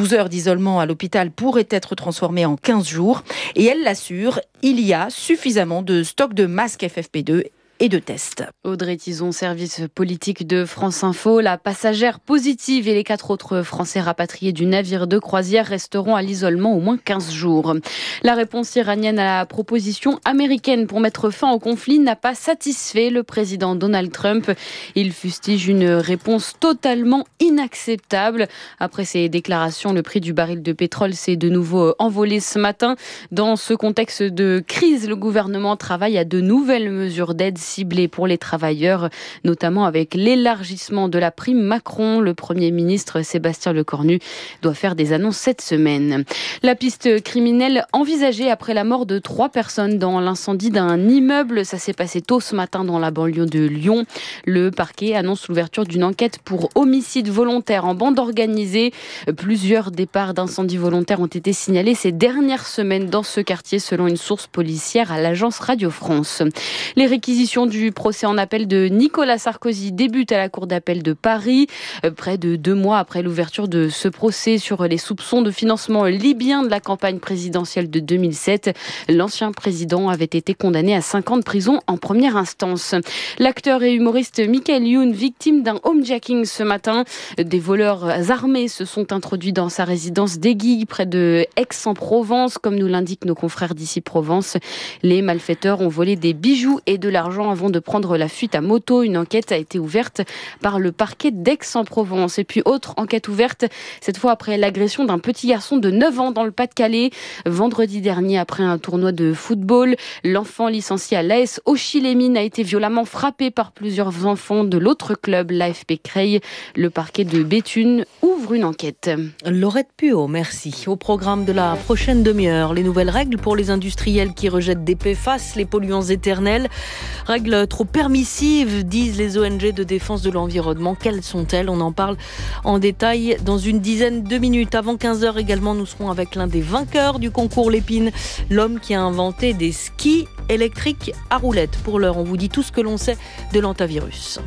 12 heures d'isolement à l'hôpital pourraient être transformées en 15 jours. Et elle l'assure, il y a suffisamment de stock de masques FFP2 et de tests. Audrey Tizon, service politique de France Info. La passagère positive et les 4 autres Français rapatriés du navire de croisière resteront à l'isolement au moins 15 jours. La réponse iranienne à la proposition américaine pour mettre fin au conflit n'a pas satisfait le président Donald Trump. Il fustige une réponse totalement inacceptable. Après ces déclarations, le prix du baril de pétrole s'est de nouveau envolé ce matin. Dans ce contexte de crise, le gouvernement travaille à de nouvelles mesures d'aide ciblée pour les travailleurs, notamment avec l'élargissement de la prime Macron. Le Premier ministre Sébastien Lecornu doit faire des annonces cette semaine. La piste criminelle envisagée après la mort de 3 personnes dans l'incendie d'un immeuble. Ça s'est passé tôt ce matin dans la banlieue de Lyon. Le parquet annonce l'ouverture d'une enquête pour homicide volontaire en bande organisée. Plusieurs départs d'incendie volontaires ont été signalés ces dernières semaines dans ce quartier, selon une source policière à l'agence Radio France. Les réquisitions du procès en appel de Nicolas Sarkozy débute à la Cour d'appel de Paris. Près de 2 mois après l'ouverture de ce procès sur les soupçons de financement libyen de la campagne présidentielle de 2007, l'ancien président avait été condamné à 5 ans de prison en première instance. L'acteur et humoriste Michael Youn, victime d'un homejacking ce matin. Des voleurs armés se sont introduits dans sa résidence d'Aiguilles, près de Aix-en-Provence, comme nous l'indiquent nos confrères d'ici Provence. Les malfaiteurs ont volé des bijoux et de l'argent avant de prendre la fuite à moto. Une enquête a été ouverte par le parquet d'Aix-en-Provence. Et puis autre enquête ouverte, cette fois après l'agression d'un petit garçon de 9 ans dans le Pas-de-Calais. Vendredi dernier, après un tournoi de football, l'enfant licencié à l'AS Auchy-les-Mines a été violemment frappé par plusieurs enfants de l'autre club, l'AFP Creil. Le parquet de Béthune ouvre une enquête. Laurette Puot, merci. Au programme de la prochaine demi-heure, les nouvelles règles pour les industriels qui rejettent des PFAS, les polluants éternels. Règles trop permissives, disent les ONG de défense de l'environnement. Quelles sont-elles ? On en parle en détail dans une dizaine de minutes. Avant 15h également, nous serons avec l'un des vainqueurs du concours Lépine, l'homme qui a inventé des skis électriques à roulettes. Pour l'heure, on vous dit tout ce que l'on sait de l'hantavirus.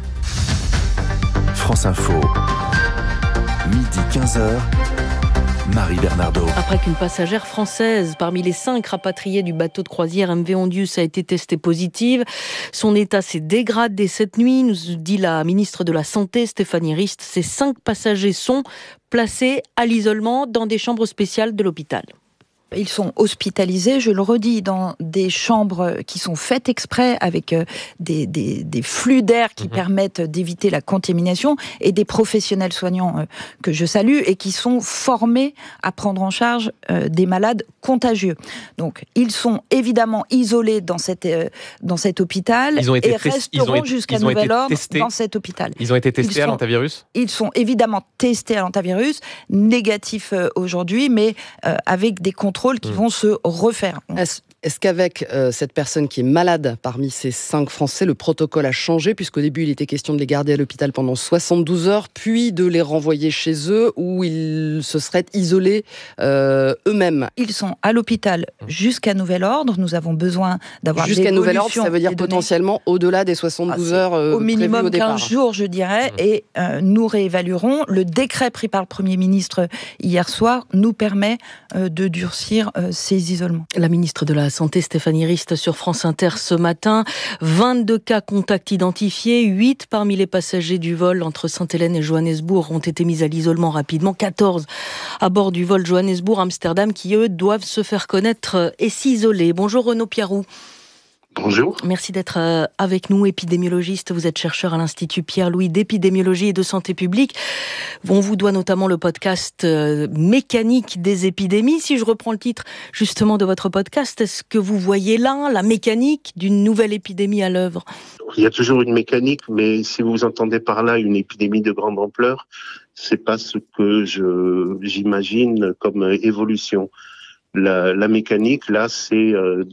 France Info, midi 15h. Marie Bernardo. Après qu'une passagère française, parmi les 5 rapatriés du bateau de croisière MV Ondius, a été testée positive, son état s'est dégradé cette nuit, nous dit la ministre de la Santé, Stéphanie Rist. Ces 5 passagers sont placés à l'isolement dans des chambres spéciales de l'hôpital. Ils sont hospitalisés, je le redis, dans des chambres qui sont faites exprès avec des flux d'air qui permettent d'éviter la contamination et des professionnels soignants que je salue et qui sont formés à prendre en charge des malades contagieux. Donc, ils sont évidemment isolés dans cet hôpital et resteront jusqu'à nouvel ordre dans cet hôpital. Ils ont été testés à l'hantavirus ? Ils sont évidemment testés à l'hantavirus, négatifs aujourd'hui, mais avec des contrôles qui vont se refaire. Est-ce qu'avec cette personne qui est malade parmi ces 5 Français, le protocole a changé, puisqu'au début il était question de les garder à l'hôpital pendant 72 heures, puis de les renvoyer chez eux, où ils se seraient isolés eux-mêmes? Ils sont à l'hôpital jusqu'à nouvel ordre. Nous avons besoin d'avoir jusqu'à nouvel ordre, ça veut dire potentiellement au-delà des 72 heures au minimum au départ. 15 jours, je dirais, et nous réévaluerons. Le décret pris par le Premier ministre hier soir nous permet de durcir ces isolements. La ministre de la Santé, Stéphanie Rist, sur France Inter ce matin. 22 cas contacts identifiés. 8 parmi les passagers du vol entre Sainte-Hélène et Johannesburg ont été mis à l'isolement rapidement. 14 à bord du vol Johannesburg-Amsterdam qui, eux, doivent se faire connaître et s'isoler. Bonjour Renaud Piarou. Bonjour. Merci d'être avec nous, épidémiologiste. Vous êtes chercheur à l'Institut Pierre-Louis d'épidémiologie et de santé publique. On vous doit notamment le podcast Mécanique des épidémies. Si je reprends le titre justement de votre podcast, est-ce que vous voyez là la mécanique d'une nouvelle épidémie à l'œuvre ? Il y a toujours une mécanique, mais si vous entendez par là une épidémie de grande ampleur, c'est pas ce que j'imagine comme évolution. La mécanique, là, c'est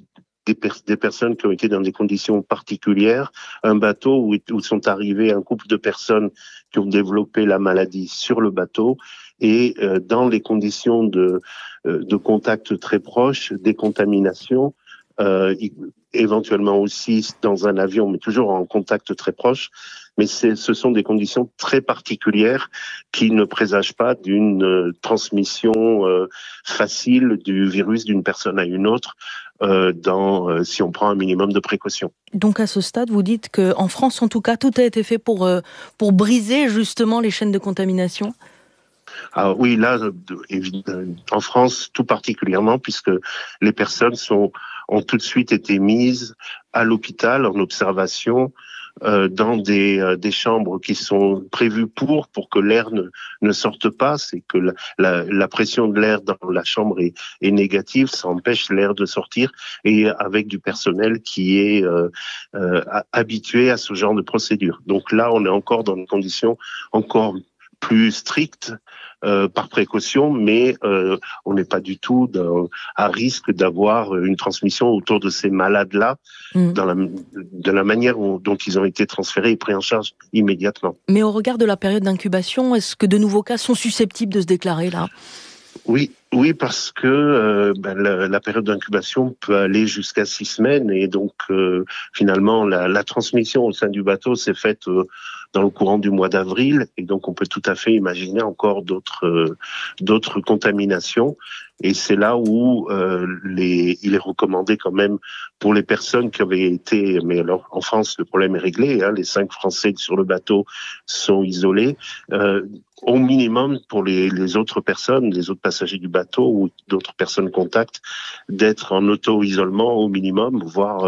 des personnes qui ont été dans des conditions particulières, un bateau où sont arrivés un couple de personnes qui ont développé la maladie sur le bateau et dans les conditions de contact très proches, des contaminations, éventuellement aussi dans un avion, mais toujours en contact très proche. Mais ce sont des conditions très particulières qui ne présagent pas d'une transmission facile du virus d'une personne à une autre si on prend un minimum de précautions. Donc à ce stade, vous dites qu'en France, en tout cas, tout a été fait pour briser justement les chaînes de contamination ? Alors oui, là, en France, tout particulièrement, puisque les personnes ont tout de suite été mises à l'hôpital en observation dans des chambres qui sont prévues pour que l'air ne sorte pas. C'est que la pression de l'air dans la chambre est négative, ça empêche l'air de sortir, et avec du personnel qui est habitué à ce genre de procédure. Donc là, on est encore dans des conditions encore plus strictes par précaution, mais on n'est pas du tout à risque d'avoir une transmission autour de ces malades-là de la manière dont ils ont été transférés et pris en charge immédiatement. Mais au regard de la période d'incubation, est-ce que de nouveaux cas sont susceptibles de se déclarer là ? Oui, parce que la période d'incubation peut aller jusqu'à 6 semaines, et donc finalement la transmission au sein du bateau s'est faite dans le courant du mois d'avril, et donc on peut tout à fait imaginer encore d'autres contaminations. Et c'est là où il est recommandé quand même pour les personnes qui avaient été, mais alors en France le problème est réglé, les 5 Français sur le bateau sont isolés, au minimum pour les autres personnes, les autres passagers du bateau ou d'autres personnes contacts, d'être en auto-isolement au minimum, voire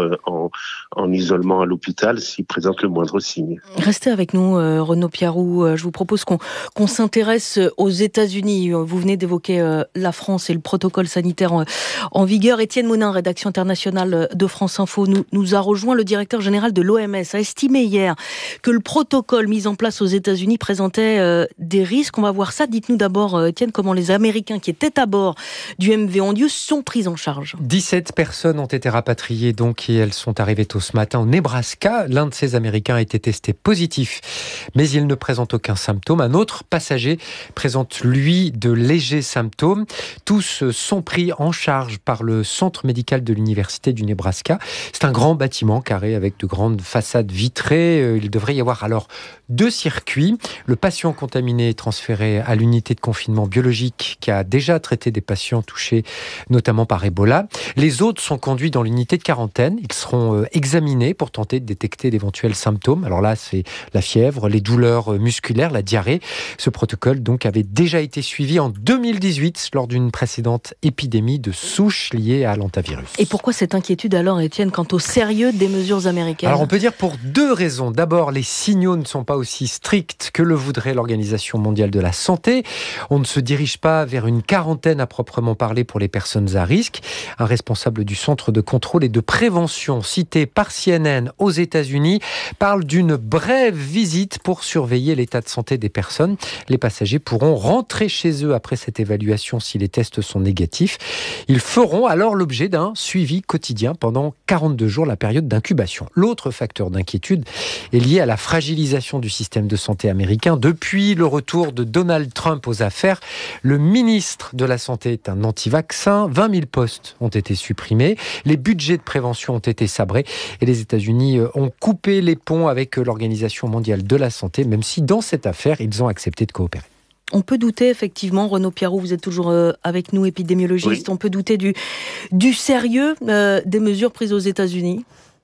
en isolement à l'hôpital s'ils présentent le moindre signe. Restez avec nous, Renaud Piarou. Je vous propose qu'on s'intéresse aux États-Unis. Vous venez d'évoquer la France et le protocole sanitaire en vigueur. Étienne Monin, rédaction internationale de France Info, nous a rejoint. Le directeur général de l'OMS a estimé hier que le protocole mis en place aux États-Unis présentait des risques. On va voir ça. Dites-nous d'abord, Étienne, comment les Américains qui étaient à bord du MV Ondius sont pris en charge. 17 personnes ont été rapatriées et elles sont arrivées tôt ce matin au Nebraska. L'un de ces Américains a été testé positif, mais il ne présente aucun symptôme. Un autre passager présente, lui, de légers symptômes. Tous sont pris en charge par le centre médical de l'université du Nebraska. C'est un grand bâtiment carré avec de grandes façades vitrées. Il devrait y avoir alors 2 circuits. Le patient contaminé est transféré à l'unité de confinement biologique qui a déjà traité des patients touchés notamment par Ebola. Les autres sont conduits dans l'unité de quarantaine. Ils seront examinés pour tenter de détecter d'éventuels symptômes. Alors là, c'est la fièvre, les douleurs musculaires, la diarrhée. Ce protocole donc avait déjà été suivi en 2018 lors d'une précédente épidémie de souches liées à l'hantavirus. Et pourquoi cette inquiétude alors, Étienne, quant au sérieux des mesures américaines ? Alors on peut dire pour 2 raisons. D'abord, les signaux ne sont pas aussi stricts que le voudrait l'Organisation mondiale de la santé. On ne se dirige pas vers une quarantaine à proprement parler pour les personnes à risque. Un responsable du centre de contrôle et de prévention cité par CNN aux États-Unis parle d'une brève visite pour surveiller l'état de santé des personnes. Les passagers pourront rentrer chez eux après cette évaluation si les tests sont négatifs. Ils feront alors l'objet d'un suivi quotidien pendant 42 jours, la période d'incubation. L'autre facteur d'inquiétude est lié à la fragilisation du système de santé américain. Depuis le retour de Donald Trump aux affaires, le ministre de la Santé est un anti-vaccin. 20 000 postes ont été supprimés. Les budgets de prévention ont été sabrés. Et les États-Unis ont coupé les ponts avec l'Organisation mondiale de la santé, même si dans cette affaire, ils ont accepté de coopérer. On peut douter effectivement, Renaud Piarou, vous êtes toujours avec nous, épidémiologiste, oui. On peut douter du sérieux des mesures prises aux États-Unis.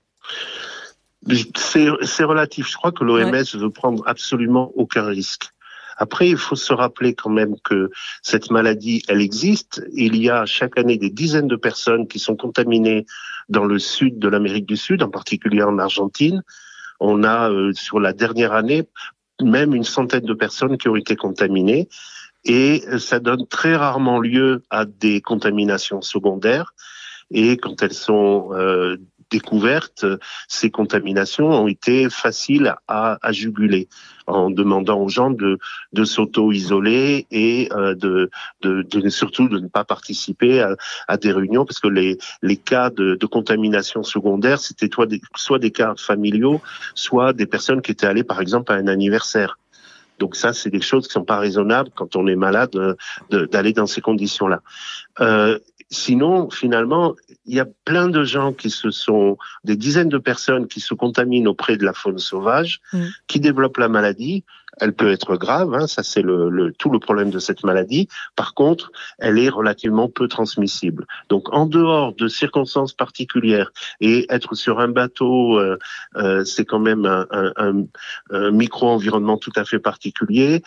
C'est relatif. Je crois que l'OMS ne veut prendre absolument aucun risque. Après, il faut se rappeler quand même que cette maladie, elle existe. Il y a chaque année des dizaines de personnes qui sont contaminées dans le sud de l'Amérique du Sud, en particulier en Argentine. On a, sur la dernière année, même une centaine de personnes qui ont été contaminées. Et ça donne très rarement lieu à des contaminations secondaires. Et quand elles sont découvertes, ces contaminations ont été faciles à juguler, en demandant aux gens de s'auto-isoler et surtout de ne pas participer à des réunions, parce que les cas de contamination secondaire, c'était soit des cas familiaux, soit des personnes qui étaient allées par exemple à un anniversaire. Donc ça, c'est des choses qui sont pas raisonnables quand on est malade d'aller dans ces conditions-là. Sinon, finalement, il y a plein de gens des dizaines de personnes qui se contaminent auprès de la faune sauvage, qui développent la maladie. Elle peut être grave, hein, ça c'est tout le problème de cette maladie. Par contre, elle est relativement peu transmissible. Donc, en dehors de circonstances particulières et être sur un bateau, c'est quand même un micro-environnement tout à fait particulier.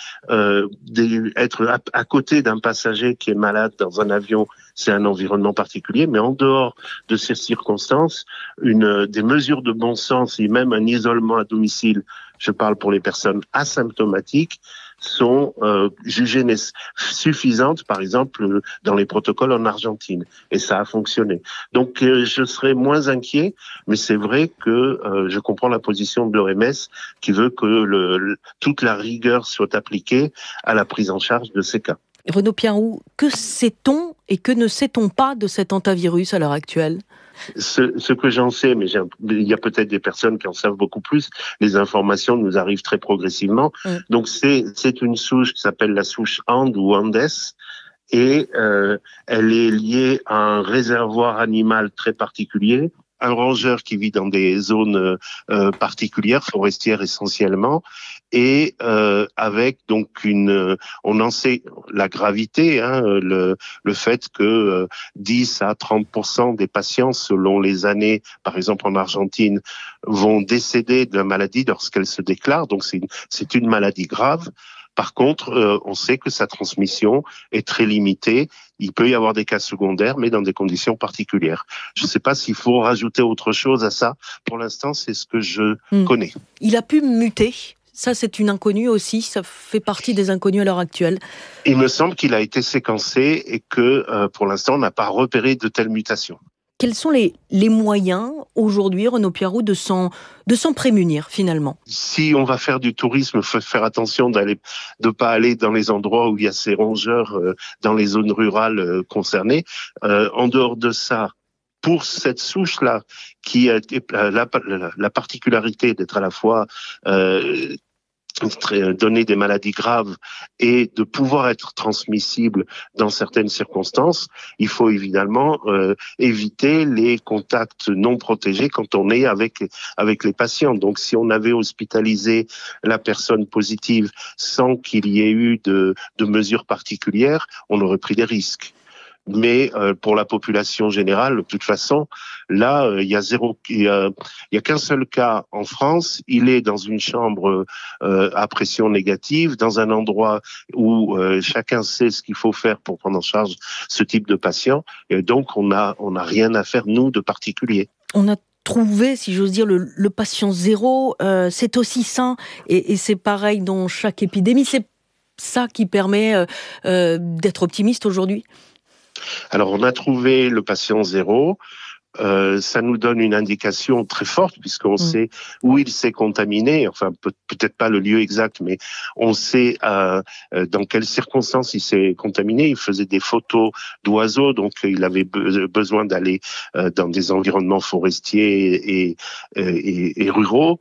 Être à côté d'un passager qui est malade dans un avion, c'est un environnement particulier. Mais en dehors de ces circonstances, des mesures de bon sens et même un isolement à domicile, je parle pour les personnes asymptomatiques, sont jugées suffisantes, par exemple, dans les protocoles en Argentine. Et ça a fonctionné. Donc, je serais moins inquiet, mais c'est vrai que je comprends la position de l'OMS qui veut que toute la rigueur soit appliquée à la prise en charge de ces cas. Renaud Piarou, que sait-on et que ne sait-on pas de cet hantavirus à l'heure actuelle ? Ce que j'en sais, mais il y a peut-être des personnes qui en savent beaucoup plus, les informations nous arrivent très progressivement. Donc c'est une souche qui s'appelle la souche Andes ou Andes, et elle est liée à un réservoir animal très particulier, un rongeur qui vit dans des zones particulières, forestières essentiellement, et avec donc on en sait la gravité, hein, le fait que 10 à 30% des patients, selon les années, par exemple en Argentine, vont décéder de la maladie lorsqu'elle se déclare. Donc c'est une maladie grave. Par contre, on sait que sa transmission est très limitée. Il peut y avoir des cas secondaires, mais dans des conditions particulières. Je ne sais pas s'il faut rajouter autre chose à ça. Pour l'instant, c'est ce que je connais. Il a pu muter. Ça, c'est une inconnue aussi. Ça fait partie des inconnues à l'heure actuelle. Il me semble qu'il a été séquencé et que, pour l'instant, on n'a pas repéré de telles mutations. Quels sont les moyens aujourd'hui, Renaud Piarou, de s'en prémunir finalement ? Si on va faire du tourisme, il faut faire attention de pas aller dans les endroits où il y a ces rongeurs, dans les zones rurales concernées. En dehors de ça, pour cette souche-là, qui a la particularité d'être à la fois donner des maladies graves et de pouvoir être transmissible dans certaines circonstances, il faut évidemment éviter les contacts non protégés quand on est avec les patients. Donc, si on avait hospitalisé la personne positive sans qu'il y ait eu de mesures particulières, on aurait pris des risques. Mais pour la population générale, de toute façon, là, il y a qu'un seul cas en France. Il est dans une chambre à pression négative, dans un endroit où chacun sait ce qu'il faut faire pour prendre en charge ce type de patient. Et donc, on n'a rien à faire, nous, de particulier. On a trouvé, si j'ose dire, le patient zéro. C'est aussi sain et c'est pareil dans chaque épidémie. C'est ça qui permet d'être optimiste aujourd'hui ? Alors, on a trouvé le patient zéro. Ça nous donne une indication très forte puisqu'on sait où il s'est contaminé. Enfin, peut-être pas le lieu exact, mais on sait dans quelles circonstances il s'est contaminé. Il faisait des photos d'oiseaux, donc il avait besoin d'aller dans des environnements forestiers et ruraux.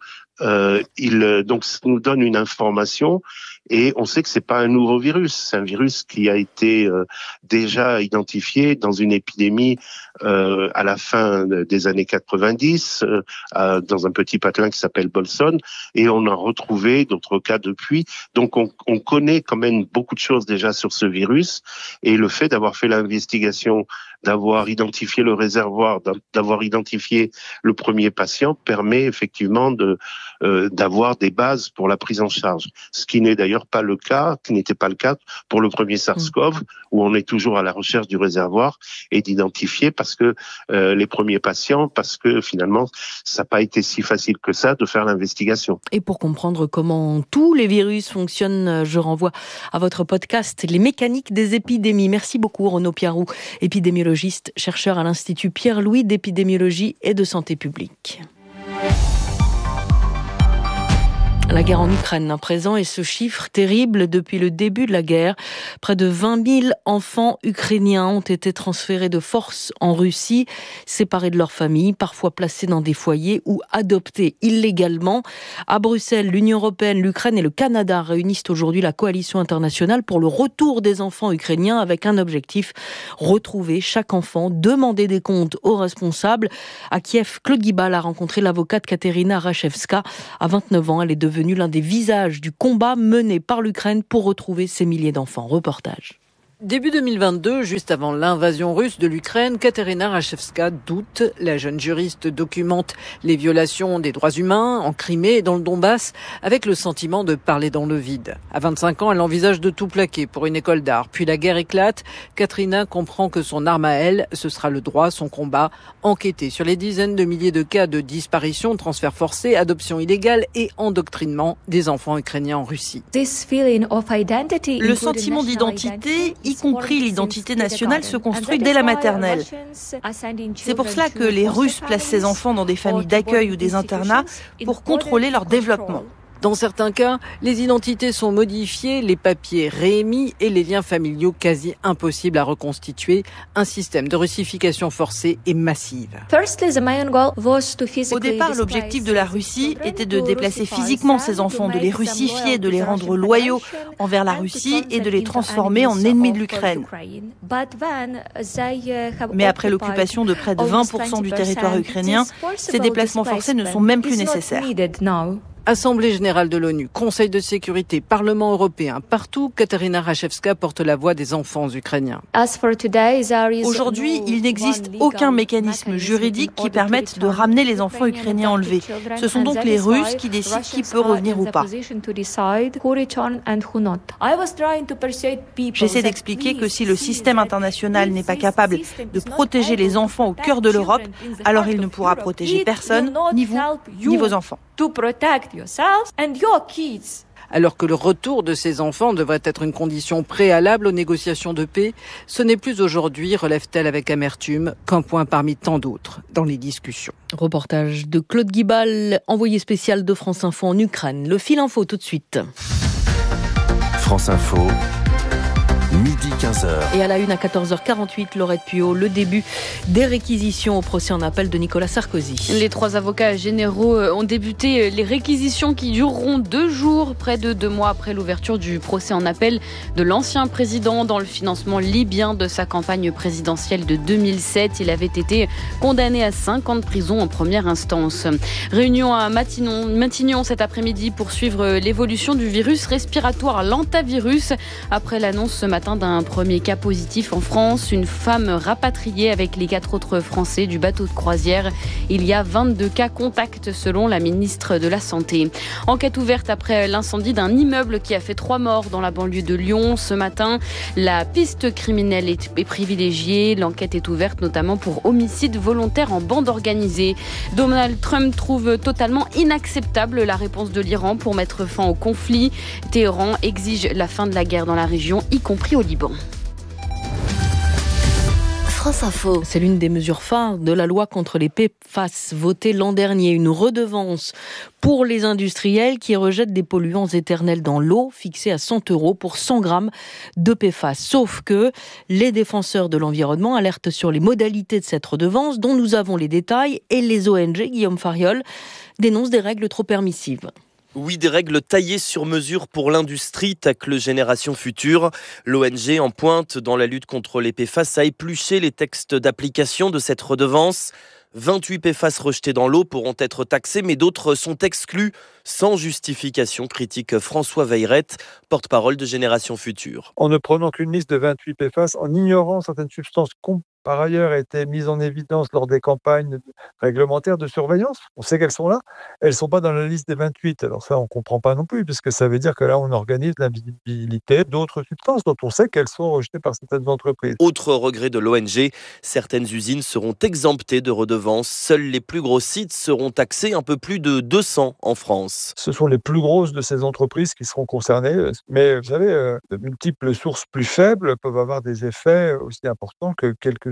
Donc, ça nous donne une information et on sait que c'est pas un nouveau virus. C'est un virus qui a été déjà identifié dans une épidémie à la fin des années 90 dans un petit patelin qui s'appelle Bolson, et on a retrouvé d'autres cas depuis. Donc, on connaît quand même beaucoup de choses déjà sur ce virus, et le fait d'avoir fait l'investigation, d'avoir identifié le réservoir, d'avoir identifié le premier patient permet effectivement d'avoir des bases pour la prise en charge. Ce qui n'est d'ailleurs pas le cas, qui n'était pas le cas pour le premier SARS-CoV, où on est toujours à la recherche du réservoir et d'identifier parce que les premiers patients, parce que finalement, ça n'a pas été si facile que ça de faire l'investigation. Et pour comprendre comment tous les virus fonctionnent, je renvoie à votre podcast « Les mécaniques des épidémies ». Merci beaucoup Renaud Piarou, épidémiologiste, chercheur à l'Institut Pierre-Louis d'épidémiologie et de santé publique. La guerre en Ukraine à présent et ce chiffre terrible depuis le début de la guerre. Près de 20 000 enfants ukrainiens ont été transférés de force en Russie, séparés de leur famille, parfois placés dans des foyers ou adoptés illégalement. À Bruxelles, l'Union européenne, l'Ukraine et le Canada réunissent aujourd'hui la coalition internationale pour le retour des enfants ukrainiens avec un objectif, retrouver chaque enfant, demander des comptes aux responsables. À Kiev, Claude Guibal a rencontré l'avocate Katerina Rachevska. À 29 ans, elle est devenue l'un des visages du combat mené par l'Ukraine pour retrouver ces milliers d'enfants. Reportage. Début 2022, juste avant l'invasion russe de l'Ukraine, Katerina Rachevska doute. La jeune juriste documente les violations des droits humains en Crimée et dans le Donbass avec le sentiment de parler dans le vide. À 25 ans, elle envisage de tout plaquer pour une école d'art. Puis la guerre éclate. Katerina comprend que son arme à elle, ce sera le droit, son combat. Enquêter sur les dizaines de milliers de cas de disparition, transferts forcés, adoption illégale et endoctrinement des enfants ukrainiens en Russie. Le sentiment d'identité, y compris l'identité nationale, se construit dès la maternelle. C'est pour cela que les Russes placent ces enfants dans des familles d'accueil ou des internats pour contrôler leur développement. Dans certains cas, les identités sont modifiées, les papiers réémis et les liens familiaux quasi impossibles à reconstituer. Un système de russification forcée et massive. Au départ, l'objectif de la Russie était de déplacer physiquement ces enfants, de les russifier, de les rendre loyaux envers la Russie et de les transformer en ennemis de l'Ukraine. Mais après l'occupation de près de 20% du territoire ukrainien, ces déplacements forcés ne sont même plus nécessaires. Assemblée générale de l'ONU, Conseil de sécurité, Parlement européen, partout, Katerina Rachevska porte la voix des enfants ukrainiens. Aujourd'hui, il n'existe aucun mécanisme juridique qui permette de ramener les enfants ukrainiens enlevés. Ce sont donc les Russes qui décident qui peut revenir ou pas. J'essaie d'expliquer que si le système international n'est pas capable de protéger les enfants au cœur de l'Europe, alors il ne pourra protéger personne, ni vous, ni vos enfants. Alors que le retour de ces enfants devrait être une condition préalable aux négociations de paix, ce n'est plus aujourd'hui, relève-t-elle avec amertume, qu'un point parmi tant d'autres dans les discussions. Reportage de Claude Guibal, envoyé spécial de France Info en Ukraine. Le fil info tout de suite. France Info. Midi 15h. Et à la une à 14h48, Laurette Puot, le début des réquisitions au procès en appel de Nicolas Sarkozy. Les 3 avocats généraux ont débuté les réquisitions qui dureront 2 jours, près de 2 mois après l'ouverture du procès en appel de l'ancien président dans le financement libyen de sa campagne présidentielle de 2007. Il avait été condamné à 5 ans de prison en première instance. Réunion à Matignon cet après-midi pour suivre l'évolution du virus respiratoire, l'hantavirus, après l'annonce ce matin d'un premier cas positif en France. Une femme rapatriée avec les 4 autres Français du bateau de croisière. Il y a 22 cas contacts selon la ministre de la Santé. Enquête ouverte après l'incendie d'un immeuble qui a fait 3 morts dans la banlieue de Lyon. Ce matin, la piste criminelle est privilégiée. L'enquête est ouverte notamment pour homicide volontaire en bande organisée. Donald Trump trouve totalement inacceptable la réponse de l'Iran pour mettre fin au conflit. Téhéran exige la fin de la guerre dans la région, y compris au Liban. France Info. C'est l'une des mesures phares de la loi contre les PFAS votée l'an dernier. Une redevance pour les industriels qui rejettent des polluants éternels dans l'eau, fixée à 100 € pour 100 grammes de PFAS. Sauf que les défenseurs de l'environnement alertent sur les modalités de cette redevance dont nous avons les détails et les ONG, Guillaume Fariol, dénoncent des règles trop permissives. Oui, des règles taillées sur mesure pour l'industrie, tacle Génération Future. L'ONG en pointe dans la lutte contre les PFAS a épluché les textes d'application de cette redevance. 28 PFAS rejetés dans l'eau pourront être taxés, mais d'autres sont exclus sans justification, critique François Veyrette, porte-parole de Génération Future. En ne prenant qu'une liste de 28 PFAS, en ignorant certaines substances par ailleurs été mises en évidence lors des campagnes réglementaires de surveillance. On sait qu'elles sont là. Elles ne sont pas dans la liste des 28. Alors ça, on ne comprend pas non plus, parce que ça veut dire que là, on organise l'invisibilité d'autres substances dont on sait qu'elles sont rejetées par certaines entreprises. Autre regret de l'ONG, certaines usines seront exemptées de redevances. Seuls les plus gros sites seront taxés, un peu plus de 200 en France. Ce sont les plus grosses de ces entreprises qui seront concernées. Mais vous savez, de multiples sources plus faibles peuvent avoir des effets aussi importants que quelques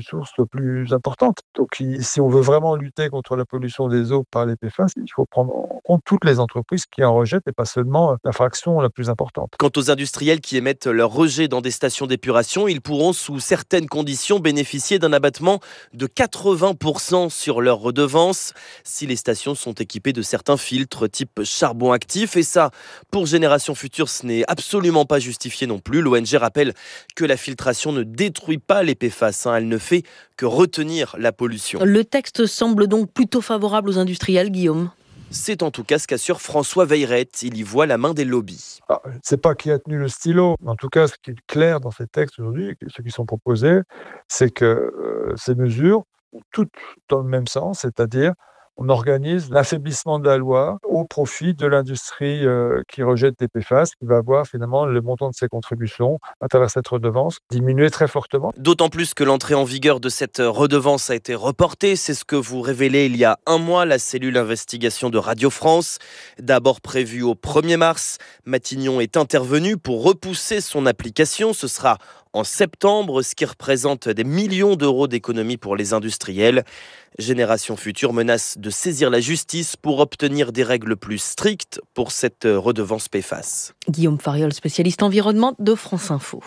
source plus importante. Donc, si on veut vraiment lutter contre la pollution des eaux par les PFAS, il faut prendre en compte toutes les entreprises qui en rejettent et pas seulement la fraction la plus importante. Quant aux industriels qui émettent leurs rejets dans des stations d'épuration, ils pourront, sous certaines conditions, bénéficier d'un abattement de 80% sur leurs redevances si les stations sont équipées de certains filtres type charbon actif. Et ça, pour Génération Future, ce n'est absolument pas justifié non plus. L'ONG rappelle que la filtration ne détruit pas les PFAS, elle ne fait que retenir la pollution. Le texte semble donc plutôt favorable aux industriels, Guillaume. C'est en tout cas ce qu'assure François Veillerette. Il y voit la main des lobbies. Je ne sais pas qui a tenu le stylo, mais en tout cas, ce qui est clair dans ces textes aujourd'hui, ceux qui sont proposés, c'est que ces mesures vont toutes dans le même sens, c'est-à-dire on organise l'affaiblissement de la loi au profit de l'industrie qui rejette des PFAS, qui va voir finalement le montant de ses contributions à travers cette redevance diminuer très fortement. D'autant plus que l'entrée en vigueur de cette redevance a été reportée. C'est ce que vous révélez il y a un mois, la cellule investigation de Radio France. D'abord prévue au 1er mars, Matignon est intervenu pour repousser son application. Ce sera en septembre, ce qui représente des millions d'euros d'économies pour les industriels. Génération Future menace de saisir la justice pour obtenir des règles plus strictes pour cette redevance PFAS. Guillaume Fariol, spécialiste environnement de France Info.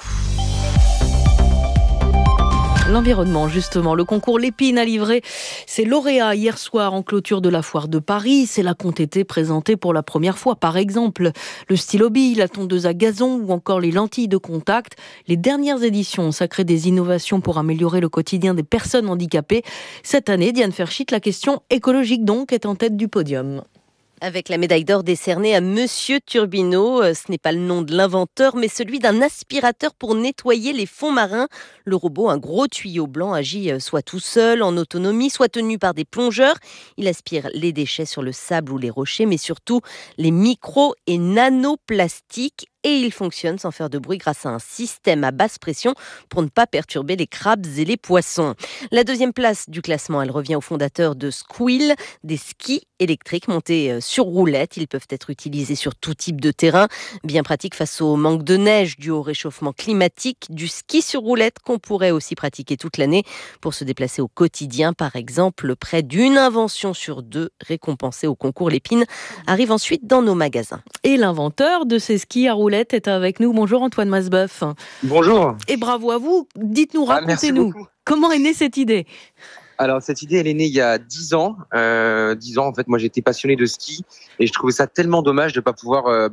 L'environnement, justement. Le concours Lépine a livré ses lauréats hier soir en clôture de la foire de Paris. C'est là qu'ont été présentés pour la première fois, par exemple, le stylo bille, la tondeuse à gazon ou encore les lentilles de contact. Les dernières éditions ont sacré des innovations pour améliorer le quotidien des personnes handicapées. Cette année, Diane Ferchit, la question écologique donc est en tête du podium. Avec la médaille d'or décernée à Monsieur Turbino, ce n'est pas le nom de l'inventeur, mais celui d'un aspirateur pour nettoyer les fonds marins. Le robot, un gros tuyau blanc, agit soit tout seul, en autonomie, soit tenu par des plongeurs. Il aspire les déchets sur le sable ou les rochers, mais surtout les micro- et nanoplastiques. Et il fonctionne sans faire de bruit grâce à un système à basse pression pour ne pas perturber les crabes et les poissons. La deuxième place du classement, elle revient au fondateur de Squill, des skis électriques montés sur roulette. Ils peuvent être utilisés sur tout type de terrain. Bien pratique face au manque de neige dû au réchauffement climatique. Du ski sur roulette qu'on pourrait aussi pratiquer toute l'année pour se déplacer au quotidien. Par exemple, près d'une invention sur 2 récompensée au concours Lépine arrive ensuite dans nos magasins. Et l'inventeur de ces skis à roulette est avec nous. Bonjour Antoine Masboeuf. Bonjour. Et bravo à vous. Dites-nous, racontez-nous. Comment est née cette idée ? Alors cette idée, elle est née il y a 10 ans. 10 ans, en fait, moi j'étais passionné de ski et je trouvais ça tellement dommage de ne pas pouvoir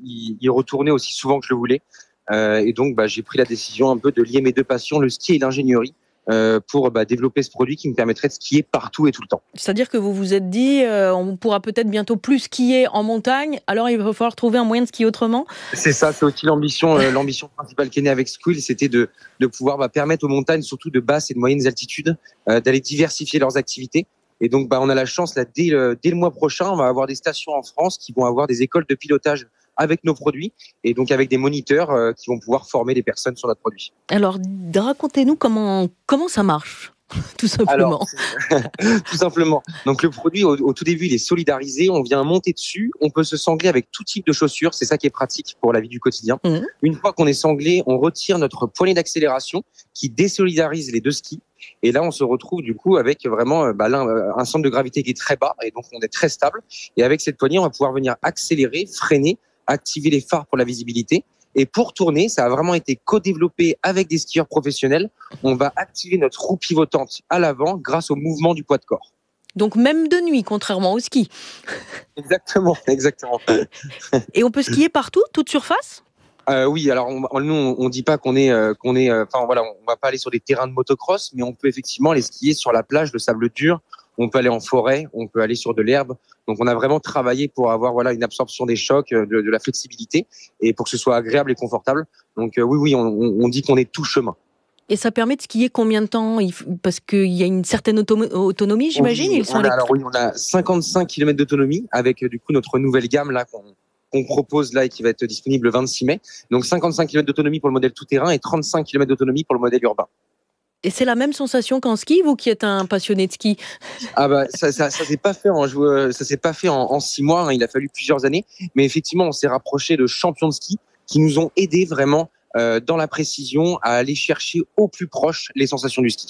y retourner aussi souvent que je le voulais. Et donc j'ai pris la décision un peu de lier mes deux passions, le ski et l'ingénierie, pour développer ce produit qui me permettrait de skier partout et tout le temps. C'est-à-dire que vous vous êtes dit, on pourra peut-être bientôt plus skier en montagne, alors il va falloir trouver un moyen de skier autrement ? C'est ça, c'est aussi l'ambition principale qui est née avec Squill, c'était de pouvoir permettre aux montagnes, surtout de basses et de moyennes altitudes, d'aller diversifier leurs activités. Et donc on a la chance, là, dès le mois prochain, on va avoir des stations en France qui vont avoir des écoles de pilotage avec nos produits et donc avec des moniteurs qui vont pouvoir former les personnes sur notre produit. Alors, racontez-nous comment ça marche, tout simplement. Alors, tout simplement. Donc le produit, au tout début, il est solidarisé, on vient monter dessus, on peut se sangler avec tout type de chaussures, c'est ça qui est pratique pour la vie du quotidien. Une fois qu'on est sanglé, on retire notre poignée d'accélération qui désolidarise les deux skis. Et là, on se retrouve du coup avec vraiment un centre de gravité qui est très bas et donc on est très stable. Et avec cette poignée, on va pouvoir venir accélérer, freiner, activer les phares pour la visibilité. Et pour tourner, ça a vraiment été co-développé avec des skieurs professionnels. On va activer notre roue pivotante à l'avant grâce au mouvement du poids de corps. Donc même de nuit, contrairement au ski. Exactement. Et on peut skier partout, toute surface ? Oui, alors nous on dit pas on va pas aller sur des terrains de motocross, mais on peut effectivement aller skier sur la plage, le sable dur. On peut aller en forêt, on peut aller sur de l'herbe. Donc on a vraiment travaillé pour avoir une absorption des chocs, de la flexibilité et pour que ce soit agréable et confortable. Donc oui, on dit qu'on est tout chemin. Et ça permet de skier combien de temps ? Parce qu'il y a une certaine autonomie, j'imagine. On a 55 km d'autonomie avec du coup notre nouvelle gamme là qu'on propose là et qui va être disponible le 26 mai. Donc 55 km d'autonomie pour le modèle tout-terrain et 35 km d'autonomie pour le modèle urbain. Et c'est la même sensation qu'en ski, vous qui êtes un passionné de ski ? Ça s'est pas fait en 6 mois, il a fallu plusieurs années. Mais effectivement, on s'est rapproché de champions de ski qui nous ont aidés vraiment dans la précision à aller chercher au plus proche les sensations du ski.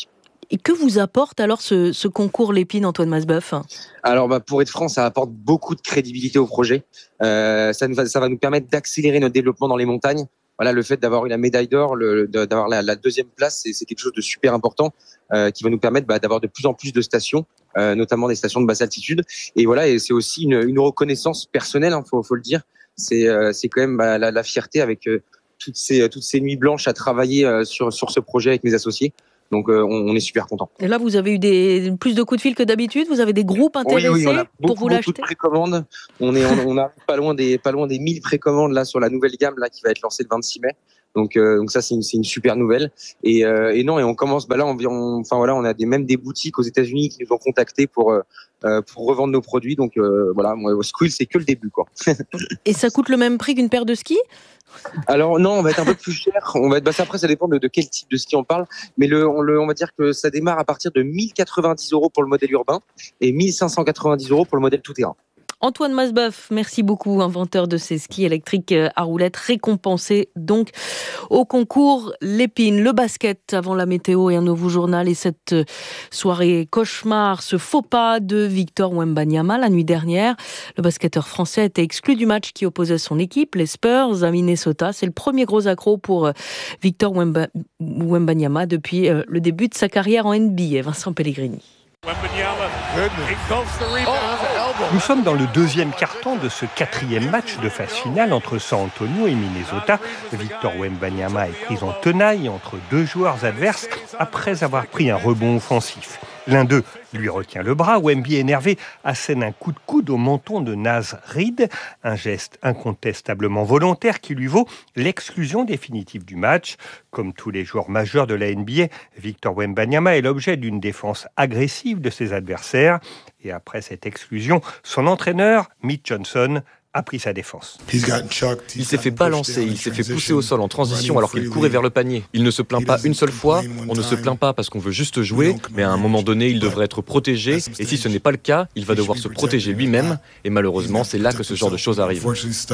Et que vous apporte alors ce concours Lépine, Antoine Masboeuf ? Alors, pour être franc, ça apporte beaucoup de crédibilité au projet. Ça va nous permettre d'accélérer notre développement dans les montagnes. Voilà, le fait d'avoir eu la médaille d'or, d'avoir la deuxième place, c'est quelque chose de super important qui va nous permettre d'avoir de plus en plus de stations, notamment des stations de basse altitude. Et voilà, et c'est aussi une reconnaissance personnelle, faut le dire. C'est quand même la fierté avec toutes ces nuits blanches à travailler sur ce projet avec mes associés. Donc on est super content. Et là, vous avez eu plus de coups de fil que d'habitude. Vous avez des groupes intéressés oui, on a pour vous l'acheter. Beaucoup de précommandes. On a pas loin des 1000 précommandes là sur la nouvelle gamme là qui va être lancée le 26 mai. Donc ça c'est une super nouvelle. Et on commence là on a même des boutiques aux États-Unis qui nous ont contactés pour revendre nos produits. Donc Squill c'est que le début quoi. Et ça coûte le même prix qu'une paire de skis ? Alors non, on va être un peu plus cher. Après, ça dépend de quel type de ski on parle. Mais on va dire que ça démarre à partir de 1090 € pour le modèle urbain et 1590 € pour le modèle tout-terrain. Antoine Masboeuf, merci beaucoup, inventeur de ces skis électriques à roulettes, récompensé donc au concours Lépine. Le basket avant la météo et un nouveau journal et cette soirée cauchemar, ce faux pas de Victor Wembanyama la nuit dernière. Le basketteur français a été exclu du match qui opposait son équipe, les Spurs, à Minnesota. C'est le premier gros accroc pour Victor Wembanyama depuis le début de sa carrière en NBA. Vincent Pellegrini. Nous sommes dans le deuxième quart-temps de ce quatrième match de phase finale entre San Antonio et Minnesota. Victor Wembanyama est pris en tenaille entre deux joueurs adverses après avoir pris un rebond offensif. L'un d'eux lui retient le bras. Wemby, énervé, assène un coup de coude au menton de Naz Reid. Un geste incontestablement volontaire qui lui vaut l'exclusion définitive du match. Comme tous les joueurs majeurs de la NBA, Victor Wembanyama est l'objet d'une défense agressive de ses adversaires. Et après cette exclusion, son entraîneur, Mitch Johnson, a pris sa défense. Il s'est fait balancer, il s'est fait pousser au sol en transition alors qu'il courait vers le panier. Il ne se plaint pas une seule fois, on ne se plaint pas parce qu'on veut juste jouer, mais à un moment donné, il devrait être protégé, et si ce n'est pas le cas, il va devoir se protéger lui-même, et malheureusement, c'est là que ce genre de choses arrive.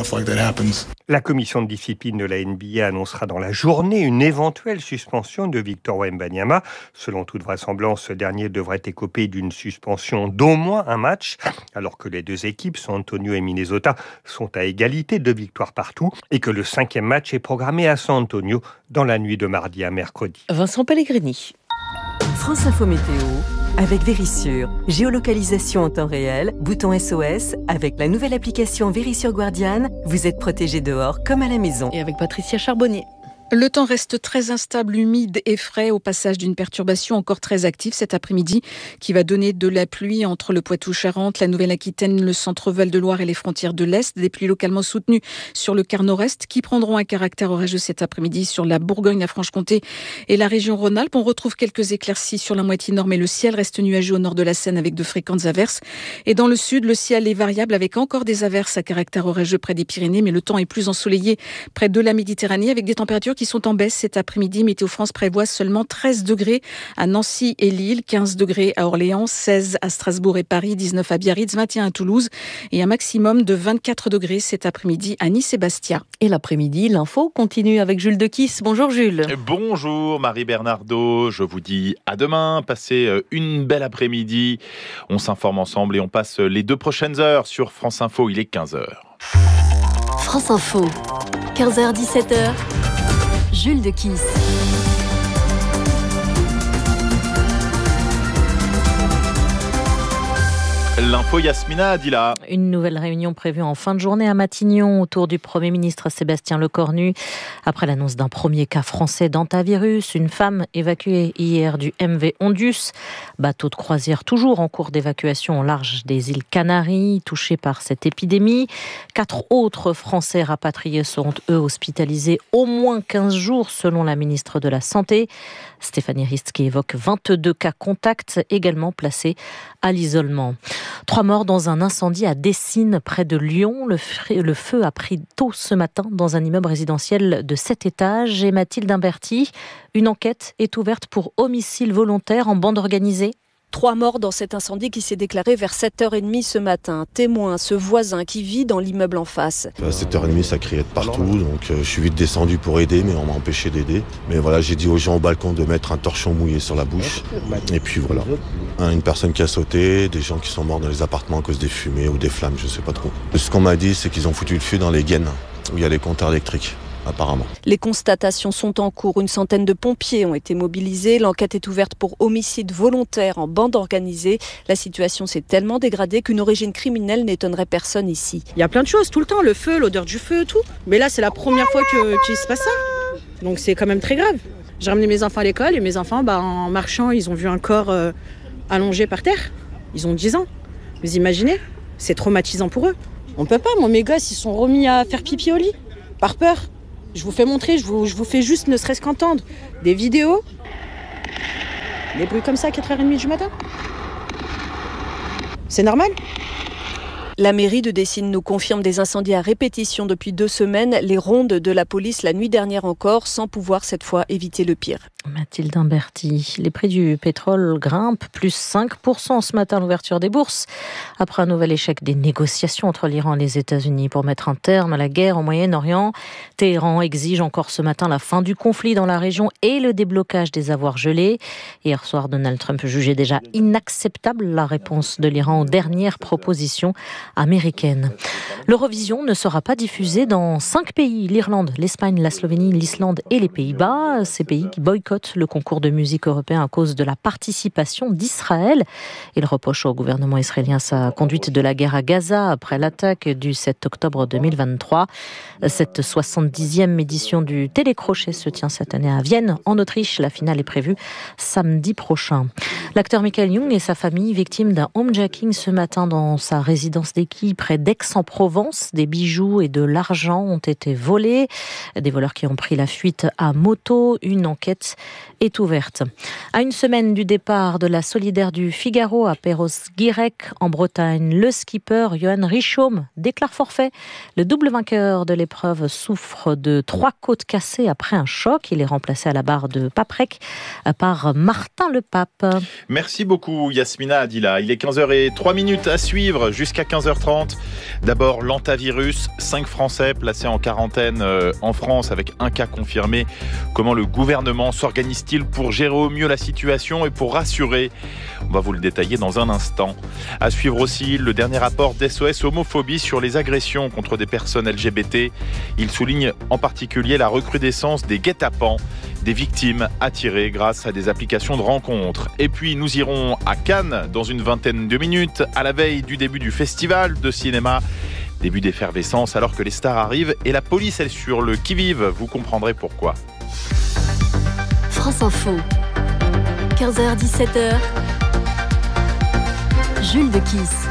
La commission de discipline de la NBA annoncera dans la journée une éventuelle suspension de Victor Wembanyama. Selon toute vraisemblance, ce dernier devrait écoper d'une suspension d'au moins un match, alors que les deux équipes, San Antonio et Minnesota, sont à égalité de victoires partout et que le 5e match est programmé à San Antonio dans la nuit de mardi à mercredi. Vincent Pellegrini. France Info Météo avec Vérissure. Géolocalisation en temps réel, bouton SOS. Avec la nouvelle application Vérissure Guardian, vous êtes protégé dehors comme à la maison. Et avec Patricia Charbonnier. Le temps reste très instable, humide et frais au passage d'une perturbation encore très active cet après-midi qui va donner de la pluie entre le Poitou-Charentes, la Nouvelle-Aquitaine, le centre Val-de-Loire et les frontières de l'Est. Des pluies localement soutenues sur le quart nord-est qui prendront un caractère orageux cet après-midi sur la Bourgogne, la Franche-Comté et la région Rhône-Alpes. On retrouve quelques éclaircies sur la moitié nord, mais le ciel reste nuageux au nord de la Seine avec de fréquentes averses. Et dans le sud, le ciel est variable avec encore des averses à caractère orageux près des Pyrénées, mais le temps est plus ensoleillé près de la Méditerranée avec des températures qui sont en baisse cet après-midi. Météo France prévoit seulement 13 degrés à Nancy et Lille, 15 degrés à Orléans, 16 à Strasbourg et Paris, 19 à Biarritz, 21 à Toulouse et un maximum de 24 degrés cet après-midi à Nice et Bastia. Et l'après-midi, l'info continue avec Jules Dequisse. Bonjour Jules. Bonjour Marie Bernardo, je vous dis à demain, passez une belle après-midi. On s'informe ensemble et on passe les 2 prochaines heures sur France Info, il est 15h. France Info, 15h-17h. Jules Dequisse. L'info Yasmina Adila. Une nouvelle réunion prévue en fin de journée à Matignon autour du Premier ministre Sébastien Lecornu. Après l'annonce d'un premier cas français d'hantavirus, une femme évacuée hier du MV Ondus. Bateau de croisière toujours en cours d'évacuation au large des îles Canaries, touché par cette épidémie. 4 autres Français rapatriés seront eux hospitalisés au moins 15 jours selon la ministre de la Santé. Stéphanie Rist qui évoque 22 cas contacts également placés à l'isolement. 3 morts dans un incendie à Dessines, près de Lyon. Le feu a pris tôt ce matin dans un immeuble résidentiel de 7 étages. Et Mathilde Imberti, une enquête est ouverte pour homicide volontaire en bande organisée. 3 morts dans cet incendie qui s'est déclaré vers 7h30 ce matin. Témoin, ce voisin qui vit dans l'immeuble en face. À 7h30, ça criait de partout, donc je suis vite descendu pour aider, mais on m'a empêché d'aider. Mais voilà, j'ai dit aux gens au balcon de mettre un torchon mouillé sur la bouche. Et puis voilà, une personne qui a sauté, des gens qui sont morts dans les appartements à cause des fumées ou des flammes, je sais pas trop. Ce qu'on m'a dit, c'est qu'ils ont foutu le feu dans les gaines, où il y a les compteurs électriques. Apparemment. Les constatations sont en cours. Une centaine de pompiers ont été mobilisés. L'enquête est ouverte pour homicide volontaire en bande organisée. La situation s'est tellement dégradée qu'une origine criminelle n'étonnerait personne ici. Il y a plein de choses tout le temps, le feu, l'odeur du feu, tout. Mais là, c'est la première fois qu'il se passe ça. Donc c'est quand même très grave. J'ai ramené mes enfants à l'école et mes enfants, en marchant, ils ont vu un corps allongé par terre. Ils ont 10 ans. Vous imaginez ? C'est traumatisant pour eux. On peut pas, moi mes gosses, ils sont remis à faire pipi au lit, par peur. Je vous fais montrer, je vous fais juste ne serait-ce qu'entendre des vidéos. Des bruits comme ça à 4h30 du matin. C'est normal ? La mairie de Dessines nous confirme des incendies à répétition depuis 2 semaines. Les rondes de la police la nuit dernière encore, sans pouvoir cette fois éviter le pire. Mathilde Imberti, les prix du pétrole grimpent, plus 5% ce matin à l'ouverture des bourses, après un nouvel échec des négociations entre l'Iran et les États-Unis pour mettre un terme à la guerre au Moyen-Orient. Téhéran exige encore ce matin la fin du conflit dans la région et le déblocage des avoirs gelés. Hier soir, Donald Trump jugeait déjà inacceptable la réponse de l'Iran aux dernières propositions américaines. L'Eurovision ne sera pas diffusée dans 5 pays, l'Irlande, l'Espagne, la Slovénie, l'Islande et les Pays-Bas. Ces pays qui boycottent le concours de musique européen à cause de la participation d'Israël. Il reproche au gouvernement israélien sa conduite de la guerre à Gaza après l'attaque du 7 octobre 2023. Cette 70e édition du Télécrochet se tient cette année à Vienne, en Autriche. La finale est prévue samedi prochain. L'acteur Michael Young et sa famille, victimes d'un homejacking ce matin dans sa résidence d'Équille près d'Aix-en-Provence. Des bijoux et de l'argent ont été volés. Des voleurs qui ont pris la fuite à moto. Une enquête est ouverte. À une semaine du départ de la Solidaire du Figaro à Perros-Guirec, en Bretagne, le skipper Johan Richomme déclare forfait. Le double vainqueur de l'épreuve souffre de 3 côtes cassées après un choc. Il est remplacé à la barre de Paprec par Martin Le Pape. Merci beaucoup Yasmina Adila. Il est 15h03 à suivre jusqu'à 15h30. D'abord l'antavirus, 5 Français placés en quarantaine en France avec un cas confirmé. Comment le gouvernement s'organise-t-il pour gérer au mieux la situation et pour rassurer ? On va vous le détailler dans un instant. À suivre aussi le dernier rapport d'SOS Homophobie sur les agressions contre des personnes LGBT. Il souligne en particulier la recrudescence des guet-apens, des victimes attirées grâce à des applications de rencontres. Et puis nous irons à Cannes dans une vingtaine de minutes, à la veille du début du festival de cinéma. Début d'effervescence alors que les stars arrivent et la police est sur le qui-vive. Vous comprendrez pourquoi. France Info, 15h-17h, Jules de Kiss.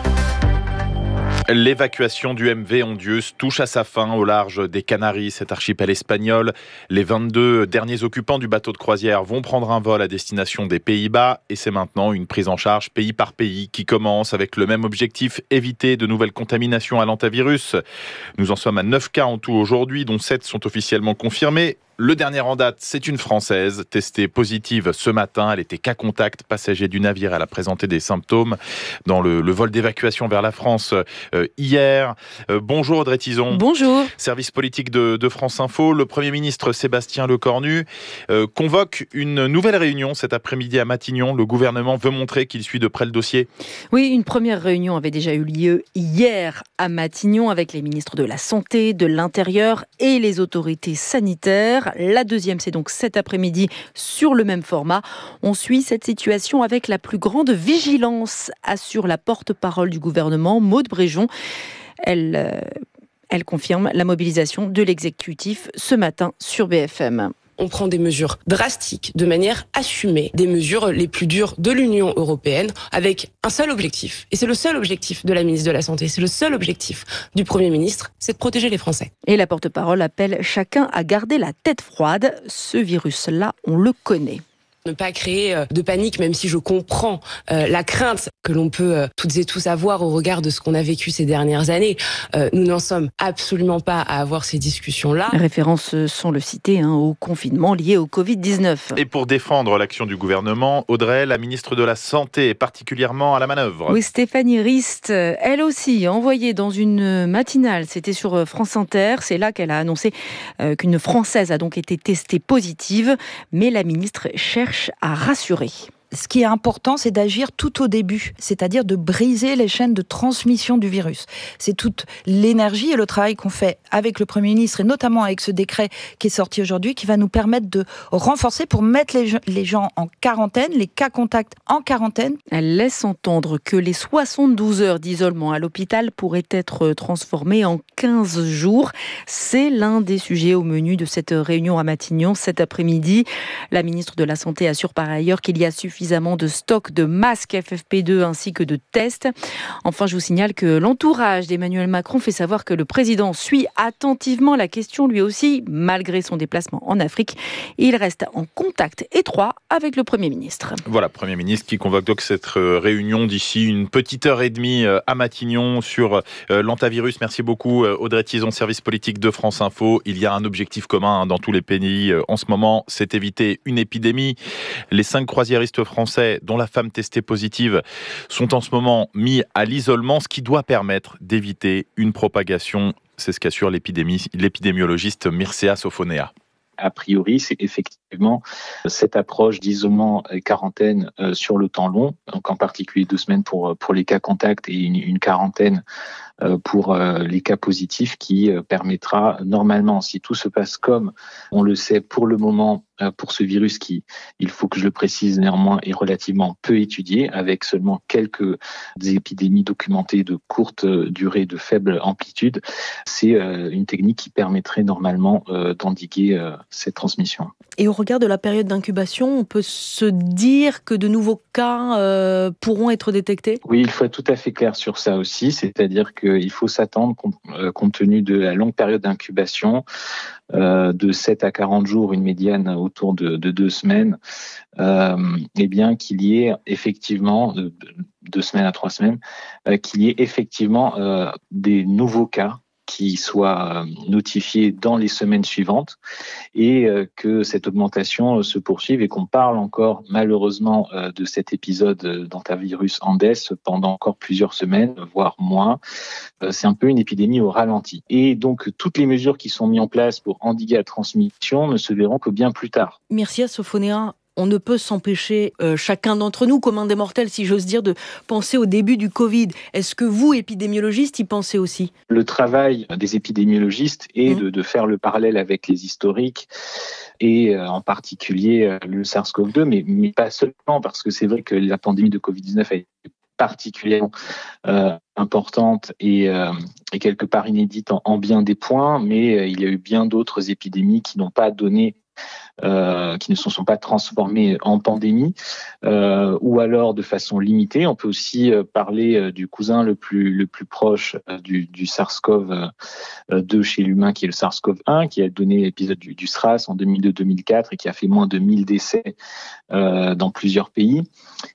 L'évacuation du MV Ondius touche à sa fin au large des Canaries, cet archipel espagnol. Les 22 derniers occupants du bateau de croisière vont prendre un vol à destination des Pays-Bas et c'est maintenant une prise en charge pays par pays qui commence avec le même objectif, éviter de nouvelles contaminations à l'antavirus. Nous en sommes à 9 cas en tout aujourd'hui, dont 7 sont officiellement confirmés. Le dernier en date, c'est une Française, testée positive ce matin. Elle était cas contact, passager du navire. Elle a présenté des symptômes dans le vol d'évacuation vers la France hier. Bonjour Audrey Tizon. Bonjour. Service politique de France Info. Le Premier ministre Sébastien Lecornu convoque une nouvelle réunion cet après-midi à Matignon. Le gouvernement veut montrer qu'il suit de près le dossier. Oui, une première réunion avait déjà eu lieu hier à Matignon avec les ministres de la Santé, de l'Intérieur et les autorités sanitaires. La deuxième, c'est donc cet après-midi sur le même format. On suit cette situation avec la plus grande vigilance, assure la porte-parole du gouvernement, Maude Bréjon. Elle confirme la mobilisation de l'exécutif ce matin sur BFM. On prend des mesures drastiques, de manière assumée, des mesures les plus dures de l'Union européenne, avec un seul objectif. Et c'est le seul objectif de la ministre de la Santé, c'est le seul objectif du Premier ministre, c'est de protéger les Français. Et la porte-parole appelle chacun à garder la tête froide. Ce virus-là, on le connaît. Ne pas créer de panique, même si je comprends la crainte que l'on peut toutes et tous avoir au regard de ce qu'on a vécu ces dernières années. Nous n'en sommes absolument pas à avoir ces discussions-là. Référence, sans le citer, au confinement lié au Covid-19. Et pour défendre l'action du gouvernement, Audrey, la ministre de la Santé, est particulièrement à la manœuvre. Oui, Stéphanie Rist, elle aussi, envoyée dans une matinale, c'était sur France Inter, c'est là qu'elle a annoncé qu'une Française a donc été testée positive, mais la ministre cherche à rassurer. Ce qui est important, c'est d'agir tout au début, c'est-à-dire de briser les chaînes de transmission du virus. C'est toute l'énergie et le travail qu'on fait avec le Premier ministre et notamment avec ce décret qui est sorti aujourd'hui qui va nous permettre de renforcer pour mettre les gens en quarantaine, les cas contacts en quarantaine. Elle laisse entendre que les 72 heures d'isolement à l'hôpital pourraient être transformées en 15 jours. C'est l'un des sujets au menu de cette réunion à Matignon cet après-midi. La ministre de la Santé assure par ailleurs qu'il y a suffisamment de stock de masques FFP2 ainsi que de tests. Enfin, je vous signale que l'entourage d'Emmanuel Macron fait savoir que le président suit attentivement la question lui aussi, malgré son déplacement en Afrique. Il reste en contact étroit avec le Premier ministre. Voilà, Premier ministre qui convoque donc cette réunion d'ici une petite heure et demie à Matignon sur l'antavirus. Merci beaucoup Audrey Tizon, service politique de France Info. Il y a un objectif commun dans tous les pays en ce moment, c'est éviter une épidémie. Les 5 croisiéristes français dont la femme testée positive sont en ce moment mis à l'isolement, ce qui doit permettre d'éviter une propagation. C'est ce qu'assure l'épidémiologiste Mircea Sofonea. A priori, c'est effectivement cette approche d'isolement et quarantaine sur le temps long, donc en particulier 2 semaines pour les cas contacts et une quarantaine pour les cas positifs qui permettra normalement, si tout se passe comme on le sait pour le moment, pour ce virus qui, il faut que je le précise néanmoins, est relativement peu étudié, avec seulement quelques épidémies documentées de courte durée, de faible amplitude. C'est une technique qui permettrait normalement d'endiguer cette transmission. Et au regard de la période d'incubation, on peut se dire que de nouveaux cas pourront être détectés ? Oui, il faut être tout à fait clair sur ça aussi, c'est-à-dire qu'il faut s'attendre, compte tenu de la longue période d'incubation, de 7 à 40 jours, une médiane autour de 2 semaines, eh bien qu'il y ait effectivement, 2 semaines à 3 semaines, qu'il y ait effectivement des nouveaux cas qui soient notifiés dans les semaines suivantes et que cette augmentation se poursuive et qu'on parle encore malheureusement de cet épisode d'antavirus Andes pendant encore plusieurs semaines, voire moins. C'est un peu une épidémie au ralenti. Et donc toutes les mesures qui sont mises en place pour endiguer la transmission ne se verront que bien plus tard. Mircea Sofonea, on ne peut s'empêcher, chacun d'entre nous, comme un des mortels, si j'ose dire, de penser au début du Covid. Est-ce que vous, épidémiologistes, y pensez aussi ? Le travail des épidémiologistes est de faire le parallèle avec les historiques et en particulier le SARS-CoV-2, mais pas seulement, parce que c'est vrai que la pandémie de Covid-19 a été particulièrement importante et quelque part inédite en bien des points, mais il y a eu bien d'autres épidémies qui n'ont pas donné qui ne se sont pas transformés en pandémie, ou alors de façon limitée. On peut aussi parler du cousin le plus proche du SARS-CoV-2 chez l'humain, qui est le SARS-CoV-1, qui a donné l'épisode du SRAS en 2002-2004 et qui a fait moins de 1000 décès dans plusieurs pays.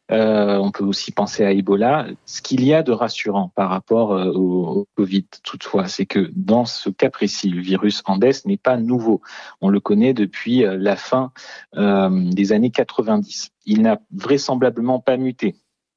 On peut aussi penser à Ebola. Ce qu'il y a de rassurant par rapport au Covid, toutefois, c'est que dans ce cas précis, le virus Andes n'est pas nouveau. On le connaît depuis la fin des années 90. Il n'a vraisemblablement pas muté.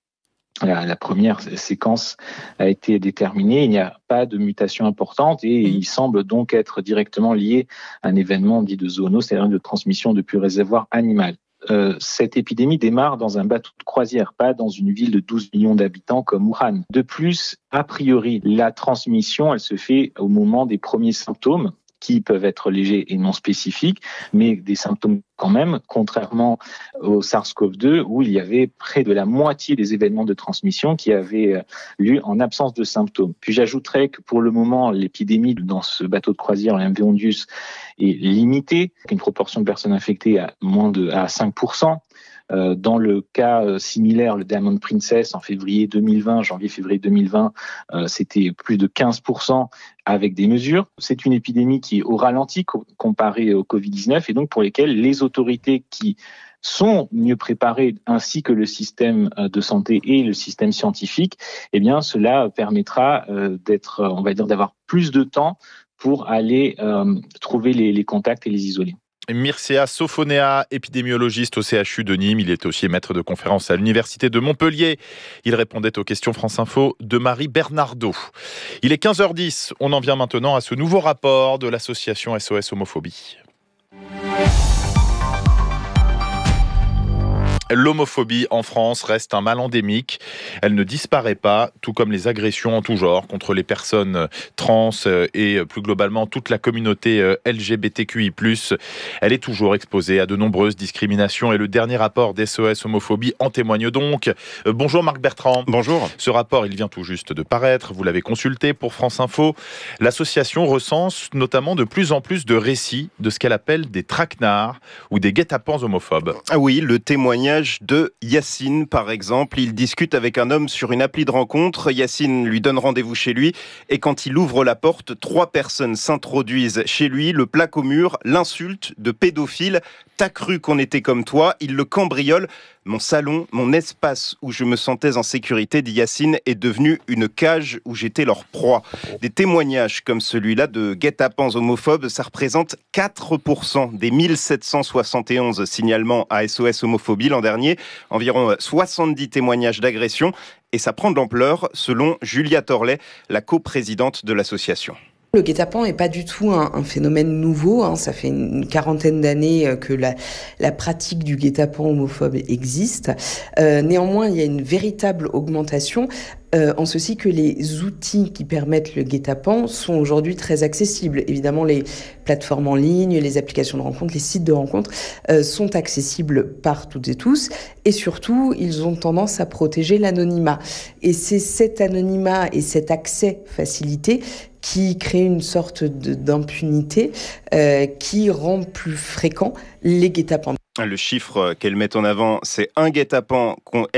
La première séquence a été déterminée, il n'y a pas de mutation importante et il semble donc être directement lié à un événement dit de zoonose, c'est-à-dire de transmission depuis le réservoir animal. Cette épidémie démarre dans un bateau de croisière, pas dans une ville de 12 millions d'habitants comme Wuhan. De plus, a priori, la transmission, elle se fait au moment des premiers symptômes, qui peuvent être légers et non spécifiques, mais des symptômes quand même, contrairement au SARS-CoV-2, où il y avait près de la moitié des événements de transmission qui avaient lieu en absence de symptômes. Puis j'ajouterais que pour le moment, l'épidémie dans ce bateau de croisière, le MV Ondius, est limitée, une proportion de personnes infectées à 5%. Dans le cas similaire, le Diamond Princess, en janvier-février 2020, c'était plus de 15% avec des mesures. C'est une épidémie qui est au ralenti comparée au Covid-19 et donc pour lesquelles les autorités qui sont mieux préparés, ainsi que le système de santé et le système scientifique, eh bien, cela permettra d'avoir plus de temps pour aller trouver les contacts et les isoler. Mircea Sofonea, épidémiologiste au CHU de Nîmes. Il est aussi maître de conférence à l'Université de Montpellier. Il répondait aux questions France Info de Marie Bernardo. Il est 15h10. On en vient maintenant à ce nouveau rapport de l'association SOS Homophobie. L'homophobie en France reste un mal endémique. Elle ne disparaît pas, tout comme les agressions en tout genre contre les personnes trans et plus globalement toute la communauté LGBTQI+. Elle est toujours exposée à de nombreuses discriminations et le dernier rapport d'SOS Homophobie en témoigne donc. Bonjour Marc Bertrand. Bonjour. Ce rapport, il vient tout juste de paraître. Vous l'avez consulté pour France Info. L'association recense notamment de plus en plus de récits de ce qu'elle appelle des traquenards ou des guet-apens homophobes. Ah oui, le témoignage de Yacine, par exemple. Il discute avec un homme sur une appli de rencontre. Yacine lui donne rendez-vous chez lui et quand il ouvre la porte, 3 personnes s'introduisent chez lui, le plaquent au mur, l'insultent de pédophile. T'as cru qu'on était comme toi, il le cambriole. Mon salon, mon espace où je me sentais en sécurité, dit Yacine, est devenu une cage où j'étais leur proie. Des témoignages comme celui-là de guet-apens homophobes, ça représente 4% des 1771 signalements à SOS Homophobie l'an dernier. Environ 70 témoignages d'agression. Et ça prend de l'ampleur, selon Julia Torlet, la coprésidente de l'association. Le guet-apens n'est pas du tout un phénomène nouveau. Ça fait une quarantaine d'années que la pratique du guet-apens homophobe existe. Néanmoins, il y a une véritable augmentation. En ceci que les outils qui permettent le guet-apens sont aujourd'hui très accessibles. Évidemment, les plateformes en ligne, les applications de rencontres, les sites de rencontres sont accessibles par toutes et tous. Et surtout, ils ont tendance à protéger l'anonymat. Et c'est cet anonymat et cet accès facilité qui crée une sorte d'impunité qui rend plus fréquent les guet-apens. Le chiffre qu'elle met en avant, c'est un guet-apens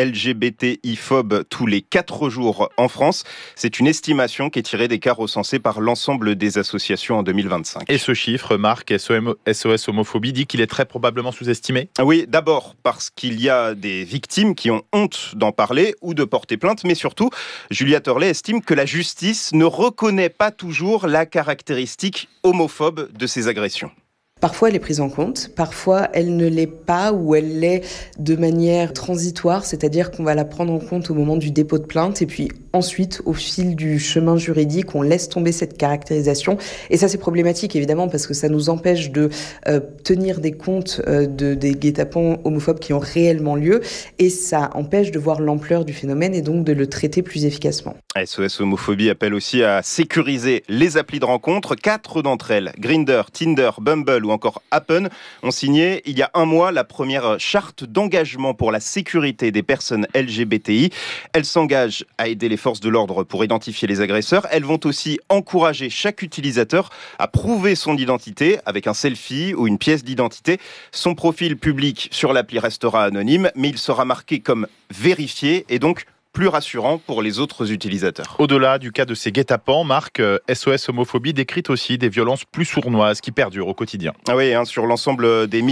LGBTI-phobe tous les 4 jours en France. C'est une estimation qui est tirée des cas recensés par l'ensemble des associations en 2025. Et ce chiffre, Marc, SOS Homophobie, dit qu'il est très probablement sous-estimé ? Oui, d'abord parce qu'il y a des victimes qui ont honte d'en parler ou de porter plainte, mais surtout, Julia Torlet estime que la justice ne reconnaît pas toujours la caractéristique homophobe de ces agressions. Parfois, elle est prise en compte, parfois, elle ne l'est pas ou elle l'est de manière transitoire, c'est-à-dire qu'on va la prendre en compte au moment du dépôt de plainte et puis ensuite, au fil du chemin juridique, on laisse tomber cette caractérisation. Et ça, c'est problématique, évidemment, parce que ça nous empêche de tenir des comptes des guet-apens homophobes qui ont réellement lieu et ça empêche de voir l'ampleur du phénomène et donc de le traiter plus efficacement. SOS Homophobie appelle aussi à sécuriser les applis de rencontre. 4 d'entre elles, Grindr, Tinder, Bumble ou encore Happn, ont signé il y a un mois la première charte d'engagement pour la sécurité des personnes LGBTI. Elles s'engagent à aider les forces de l'ordre pour identifier les agresseurs. Elles vont aussi encourager chaque utilisateur à prouver son identité avec un selfie ou une pièce d'identité. Son profil public sur l'appli restera anonyme, mais il sera marqué comme vérifié et donc plus rassurant pour les autres utilisateurs. Au-delà du cas de ces guet-apens, Marc, SOS Homophobie décrit aussi des violences plus sournoises qui perdurent au quotidien. Ah oui, sur l'ensemble des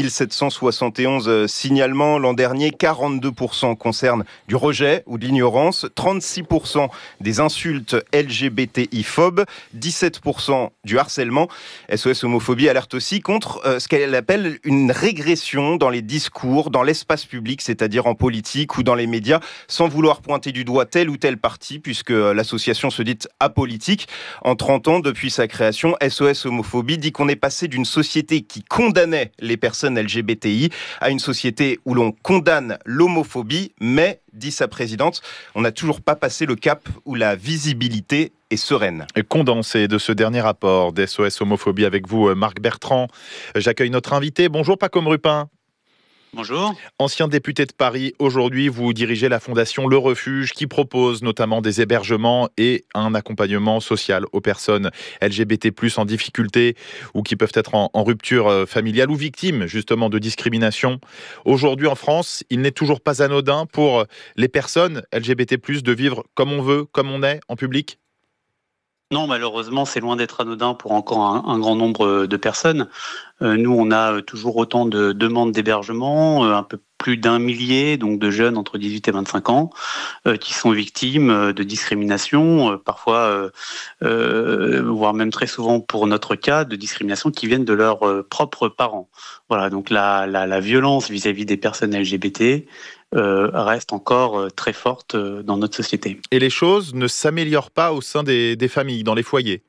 1771 signalements l'an dernier, 42% concernent du rejet ou de l'ignorance, 36% des insultes LGBTI-phobes, 17% du harcèlement. SOS Homophobie alerte aussi contre ce qu'elle appelle une régression dans les discours, dans l'espace public, c'est-à-dire en politique ou dans les médias, sans vouloir pointer du doigt tel ou tel parti, puisque l'association se dit apolitique. En 30 ans, depuis sa création, SOS Homophobie dit qu'on est passé d'une société qui condamnait les personnes LGBTI à une société où l'on condamne l'homophobie, mais, dit sa présidente, on n'a toujours pas passé le cap où la visibilité est sereine. Condensé de ce dernier rapport d'SOS Homophobie avec vous, Marc Bertrand. J'accueille notre invité. Bonjour Pacôme Rupin. Bonjour. Ancien député de Paris, aujourd'hui vous dirigez la fondation Le Refuge qui propose notamment des hébergements et un accompagnement social aux personnes LGBT+ en difficulté ou qui peuvent être en rupture familiale ou victimes justement de discrimination. Aujourd'hui en France, il n'est toujours pas anodin pour les personnes LGBT+ de vivre comme on veut, comme on est en public ? Non, malheureusement, c'est loin d'être anodin pour encore un grand nombre de personnes. Nous, on a toujours autant de demandes d'hébergement, un peu plus d'1 millier, donc de jeunes entre 18 et 25 ans, qui sont victimes de discrimination, parfois, voire même très souvent pour notre cas, de discrimination qui viennent de leurs propres parents. Voilà, donc la violence vis-à-vis des personnes LGBT reste encore très forte dans notre société. Et les choses ne s'améliorent pas au sein des familles, dans les foyers?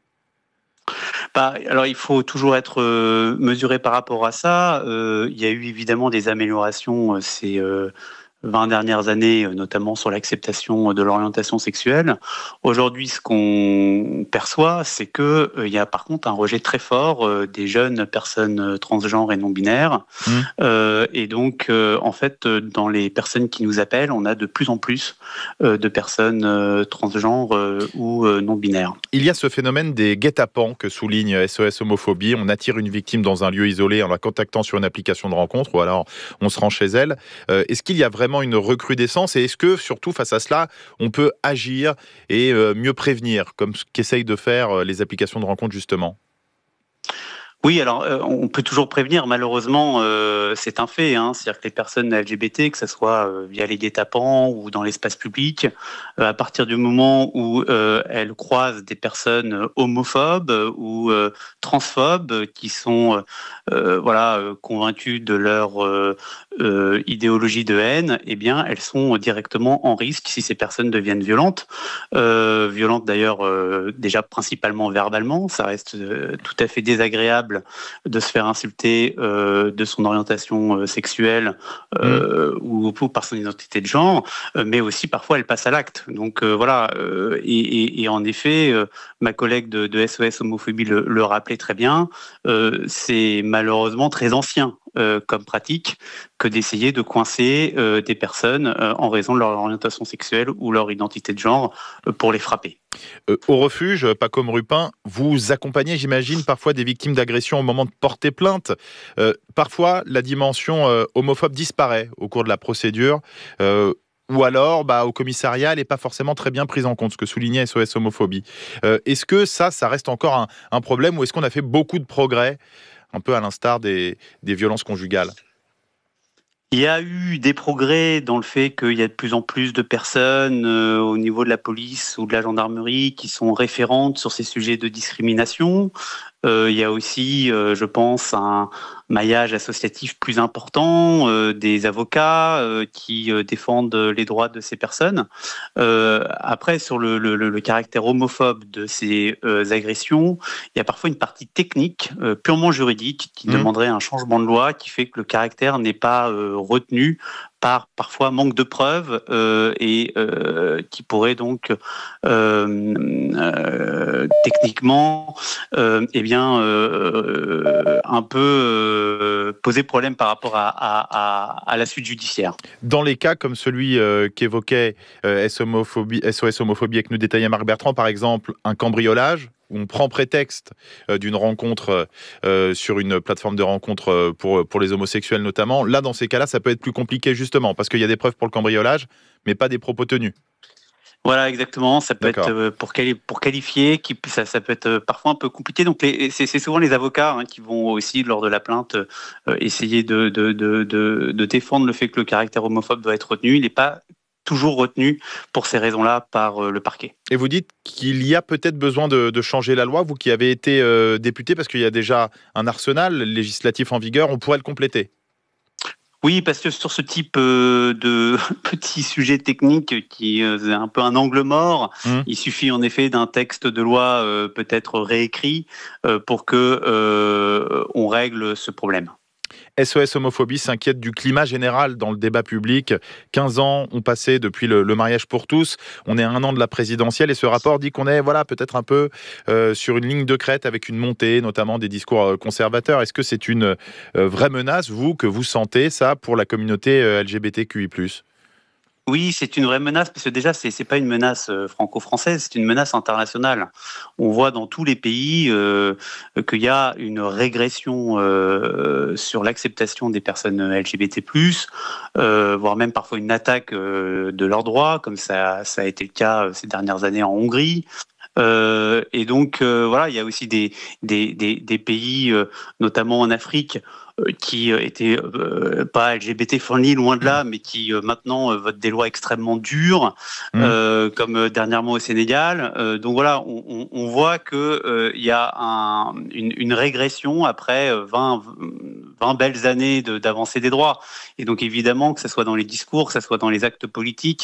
Alors il faut toujours être mesuré par rapport à ça. Il y a eu évidemment des améliorations ces 20 dernières années, notamment sur l'acceptation de l'orientation sexuelle. Aujourd'hui, ce qu'on perçoit, c'est que il y a par contre un rejet très fort des jeunes personnes transgenres et non-binaires. Et donc, en fait, dans les personnes qui nous appellent, on a de plus en plus de personnes transgenres ou non-binaires. Il y a ce phénomène des guet-apens que souligne SOS Homophobie. On attire une victime dans un lieu isolé en la contactant sur une application de rencontre, ou alors on se rend chez elle. Est-ce qu'il y a vraiment une recrudescence, et est-ce que, surtout face à cela, on peut agir et mieux prévenir, comme ce qu'essayent de faire les applications de rencontre justement? Oui, alors on peut toujours prévenir, malheureusement, c'est un fait, c'est-à-dire que les personnes LGBT, que ce soit via les guet-apens ou dans l'espace public, à partir du moment où elles croisent des personnes homophobes ou transphobes qui sont convaincues de leur idéologie de haine, eh bien elles sont directement en risque si ces personnes deviennent violentes. Violentes d'ailleurs déjà principalement verbalement, ça reste tout à fait désagréable de se faire insulter de son orientation sexuelle ou par son identité de genre, mais aussi parfois elle passe à l'acte. Donc et en effet, ma collègue de SOS Homophobie le rappelait très bien, c'est malheureusement très ancien comme pratique que d'essayer de coincer des personnes en raison de leur orientation sexuelle ou leur identité de genre pour les frapper. Au refuge, Paco Mrupin, vous accompagnez, j'imagine, parfois des victimes d'agression au moment de porter plainte. Parfois, la dimension homophobe disparaît au cours de la procédure. Ou alors, au commissariat, elle n'est pas forcément très bien prise en compte, ce que soulignait SOS Homophobie. Est-ce que ça reste encore un problème, ou est-ce qu'on a fait beaucoup de progrès, un peu à l'instar des violences conjugales? Il y a eu des progrès dans le fait qu'il y a de plus en plus de personnes au niveau de la police ou de la gendarmerie qui sont référentes sur ces sujets de discrimination. Il y a aussi, je pense, un maillage associatif plus important, des avocats qui défendent les droits de ces personnes. Après, sur le caractère homophobe de ces agressions, il y a parfois une partie technique, purement juridique, qui demanderait un changement de loi qui fait que le caractère n'est pas retenu par parfois manque de preuves et qui pourrait donc techniquement un peu poser problème par rapport à la suite judiciaire. Dans les cas comme celui qu'évoquait SOS Homophobie et que nous détaillait Marc Bertrand, par exemple, un cambriolage, où on prend prétexte d'une rencontre sur une plateforme de rencontre pour les homosexuels notamment. Là, dans ces cas-là, ça peut être plus compliqué justement, parce qu'il y a des preuves pour le cambriolage, mais pas des propos tenus. Voilà, exactement. Ça peut être pour qualifier, ça peut être parfois un peu compliqué. Donc, c'est souvent les avocats qui vont aussi, lors de la plainte, essayer de défendre le fait que le caractère homophobe doit être retenu. Il n'est pas toujours retenu pour ces raisons-là par le parquet. Et vous dites qu'il y a peut-être besoin de changer la loi, vous qui avez été député, parce qu'il y a déjà un arsenal législatif en vigueur, on pourrait le compléter. Oui, parce que sur ce type de petits sujets techniques qui est un peu un angle mort, il suffit en effet d'un texte de loi peut-être réécrit pour que on règle ce problème. SOS Homophobie s'inquiète du climat général dans le débat public. 15 ans ont passé depuis le mariage pour tous. On est à 1 an de la présidentielle et ce rapport dit qu'on est peut-être un peu sur une ligne de crête avec une montée, notamment des discours conservateurs. Est-ce que c'est une vraie menace, que vous sentez ça pour la communauté LGBTQI+? Oui, c'est une vraie menace, parce que déjà, c'est pas une menace franco-française, c'est une menace internationale. On voit dans tous les pays qu'il y a une régression sur l'acceptation des personnes LGBT+, voire même parfois une attaque de leurs droits, comme ça a été le cas ces dernières années en Hongrie. Et donc voilà, il y a aussi des pays, notamment en Afrique, qui étaient pas LGBT friendly, loin de là, mais qui maintenant votent des lois extrêmement dures, comme dernièrement au Sénégal. Donc voilà, on voit que il y a une régression après 20 belles années d'avancée des droits. Et donc évidemment, que ce soit dans les discours, que ce soit dans les actes politiques,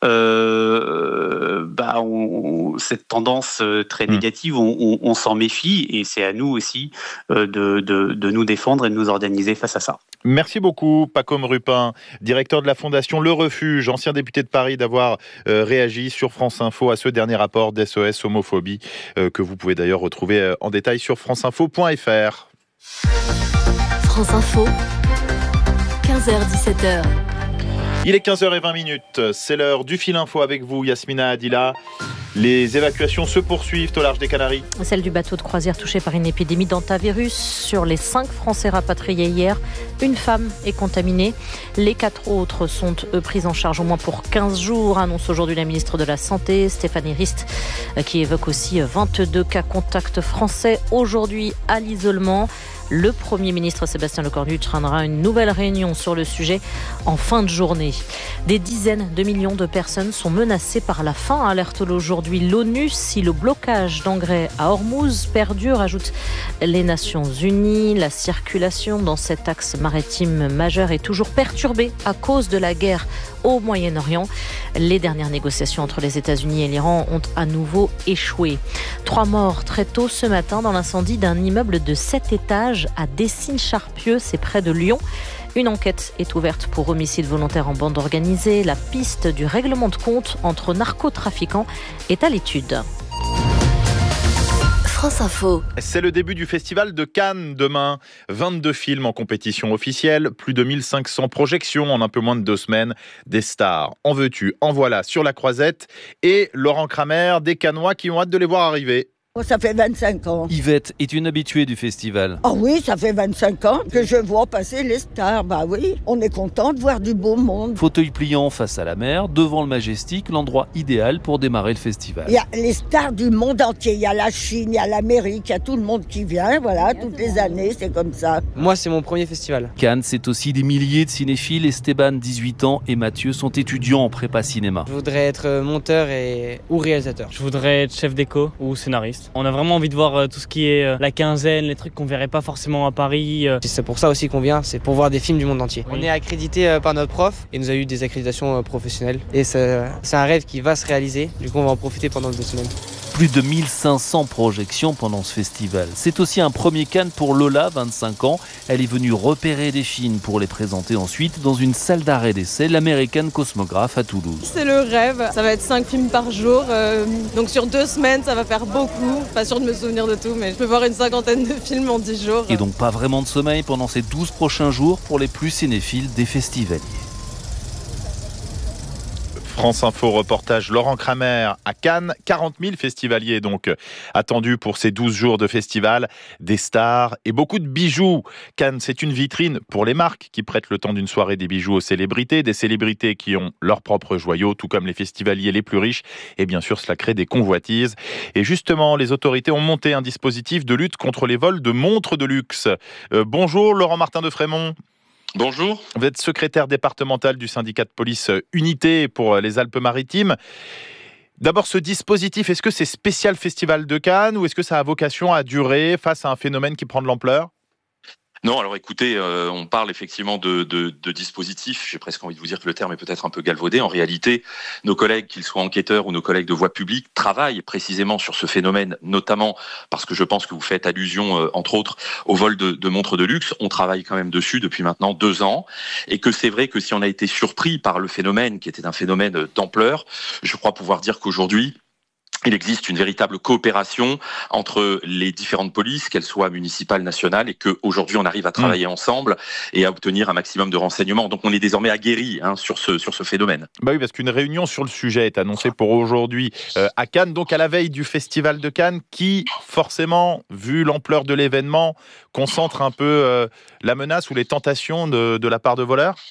cette tendance très négative, on s'en méfie, et c'est à nous aussi de nous défendre et de nous organiser face à ça. Merci beaucoup, Pacôme Rupin, directeur de la Fondation Le Refuge, ancien député de Paris, d'avoir réagi sur France Info à ce dernier rapport d'SOS Homophobie, que vous pouvez d'ailleurs retrouver en détail sur franceinfo.fr. France Info, 15h-17h. Il est 15h20, c'est l'heure du fil info avec vous, Yasmina Adila. Les évacuations se poursuivent au large des Canaries. Celle du bateau de croisière touché par une épidémie d'hantavirus. Sur les 5 Français rapatriés hier, une femme est contaminée. Les 4 autres sont pris en charge au moins pour 15 jours, annonce aujourd'hui la ministre de la Santé, Stéphanie Rist, qui évoque aussi 22 cas contacts français aujourd'hui à l'isolement. Le Premier ministre Sébastien Lecornu tiendra une nouvelle réunion sur le sujet en fin de journée. Des dizaines de millions de personnes sont menacées par la faim, alerte aujourd'hui l'ONU. Si le blocage d'engrais à Hormuz perdure, ajoutent les Nations Unies, la circulation dans cet axe maritime majeur est toujours perturbée à cause de la guerre au Moyen-Orient. Les dernières négociations entre les États-Unis et l'Iran ont à nouveau échoué. 3 morts très tôt ce matin dans l'incendie d'un immeuble de 7 étages à Dessines-Charpieu, c'est près de Lyon. Une enquête est ouverte pour homicide volontaire en bande organisée. La piste du règlement de compte entre narcotrafiquants est à l'étude. France Info. C'est le début du festival de Cannes demain. 22 films en compétition officielle, plus de 1500 projections en un peu moins de 2 semaines. Des stars, en veux-tu, en voilà, sur la croisette. Et Laurent Kramer, des Cannois qui ont hâte de les voir arriver. Ça fait 25 ans. Yvette est une habituée du festival. Ah oui, ça fait 25 ans que je vois passer les stars. Bah oui, on est content de voir du beau monde. Fauteuil pliant face à la mer, devant le Majestic, l'endroit idéal pour démarrer le festival. Il y a les stars du monde entier. Il y a la Chine, il y a l'Amérique, il y a tout le monde qui vient. Voilà, toutes les années, c'est comme ça. Moi, c'est mon premier festival. Cannes, c'est aussi des milliers de cinéphiles. Esteban, 18 ans, et Mathieu sont étudiants en prépa cinéma. Je voudrais être monteur ou réalisateur. Je voudrais être chef déco ou scénariste. On a vraiment envie de voir tout ce qui est la quinzaine, les trucs qu'on verrait pas forcément à Paris. C'est pour ça aussi qu'on vient, c'est pour voir des films du monde entier. Oui. On est accrédité par notre prof et nous a eu des accréditations professionnelles. Et c'est un rêve qui va se réaliser, du coup on va en profiter pendant 2 semaines. Plus de 1500 projections pendant ce festival. C'est aussi un premier Cannes pour Lola, 25 ans. Elle est venue repérer des films pour les présenter ensuite dans une salle d'arrêt d'essai, l'American Cosmograph à Toulouse. C'est le rêve, ça va être 5 films par jour, donc sur 2 semaines ça va faire beaucoup. Pas sûr de me souvenir de tout, mais je peux voir une 50aine de films en 10 jours. Et donc pas vraiment de sommeil pendant ces 12 prochains jours pour les plus cinéphiles des festivaliers. France Info reportage Laurent Kramer à Cannes. 40 000 festivaliers donc attendus pour ces 12 jours de festival. Des stars et beaucoup de bijoux. Cannes, c'est une vitrine pour les marques qui prêtent le temps d'une soirée des bijoux aux célébrités. Des célébrités qui ont leurs propres joyaux, tout comme les festivaliers les plus riches. Et bien sûr, cela crée des convoitises. Et justement, les autorités ont monté un dispositif de lutte contre les vols de montres de luxe. Bonjour Laurent Martin de Frémont. Bonjour. Vous êtes secrétaire départemental du syndicat de police Unité pour les Alpes-Maritimes. D'abord, ce dispositif, est-ce que c'est spécial Festival de Cannes ou est-ce que ça a vocation à durer face à un phénomène qui prend de l'ampleur ? Non, alors écoutez, on parle effectivement de dispositifs. J'ai presque envie de vous dire que le terme est peut-être un peu galvaudé. En réalité, nos collègues, qu'ils soient enquêteurs ou nos collègues de voie publique, travaillent précisément sur ce phénomène, notamment parce que je pense que vous faites allusion, entre autres, au vol de montres de luxe. On travaille quand même dessus depuis maintenant 2 ans. Et que c'est vrai que si on a été surpris par le phénomène, qui était un phénomène d'ampleur, je crois pouvoir dire qu'aujourd'hui, il existe une véritable coopération entre les différentes polices, qu'elles soient municipales, nationales, et qu'aujourd'hui on arrive à travailler ensemble et à obtenir un maximum de renseignements. Donc on est désormais aguerris sur ce phénomène. Bah oui, parce qu'une réunion sur le sujet est annoncée pour aujourd'hui à Cannes, donc à la veille du Festival de Cannes, qui forcément, vu l'ampleur de l'événement, concentre un peu la menace ou les tentations de la part de voleurs.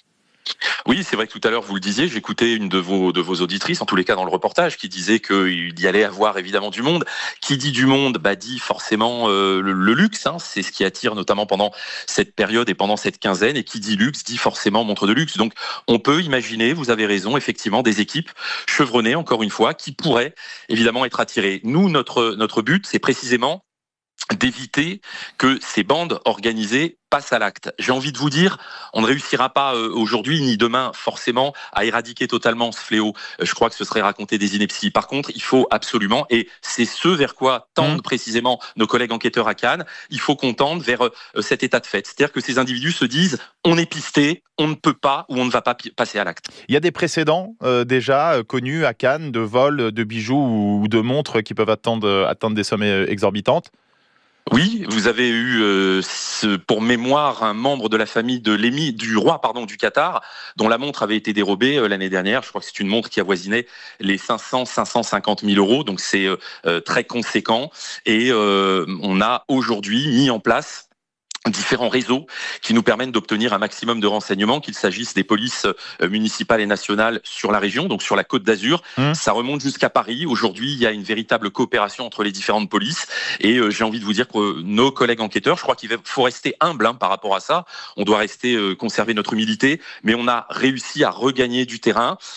Oui, c'est vrai que tout à l'heure, vous le disiez, j'écoutais une de vos auditrices, en tous les cas dans le reportage, qui disait qu'il y allait avoir évidemment du monde. Qui dit du monde, dit forcément le luxe, c'est ce qui attire notamment pendant cette période et pendant cette quinzaine, et qui dit luxe, dit forcément montre de luxe. Donc on peut imaginer, vous avez raison, effectivement, des équipes chevronnées, encore une fois, qui pourraient évidemment être attirées. Nous, notre but, c'est précisément d'éviter que ces bandes organisées passent à l'acte. J'ai envie de vous dire, on ne réussira pas aujourd'hui ni demain forcément à éradiquer totalement ce fléau. Je crois que ce serait raconter des inepties. Par contre, il faut absolument, et c'est ce vers quoi tendent précisément nos collègues enquêteurs à Cannes, il faut qu'on tende vers cet état de fait. C'est-à-dire que ces individus se disent, on est pisté, on ne peut pas ou on ne va pas passer à l'acte. Il y a des précédents déjà connus à Cannes de vols de bijoux ou de montres qui peuvent atteindre des sommes exorbitantes. Oui, vous avez eu, pour mémoire, un membre de la famille du roi du Qatar, dont la montre avait été dérobée l'année dernière. Je crois que c'est une montre qui avoisinait les 550 000 euros, donc c'est très conséquent. Et on a aujourd'hui mis en place différents réseaux qui nous permettent d'obtenir un maximum de renseignements, qu'il s'agisse des polices municipales et nationales sur la région, donc sur la Côte d'Azur. Ça remonte jusqu'à Paris. Aujourd'hui, il y a une véritable coopération entre les différentes polices. Et j'ai envie de vous dire que nos collègues enquêteurs, je crois qu'il faut rester humble par rapport à ça. On doit conserver notre humilité, mais on a réussi à regagner du terrain.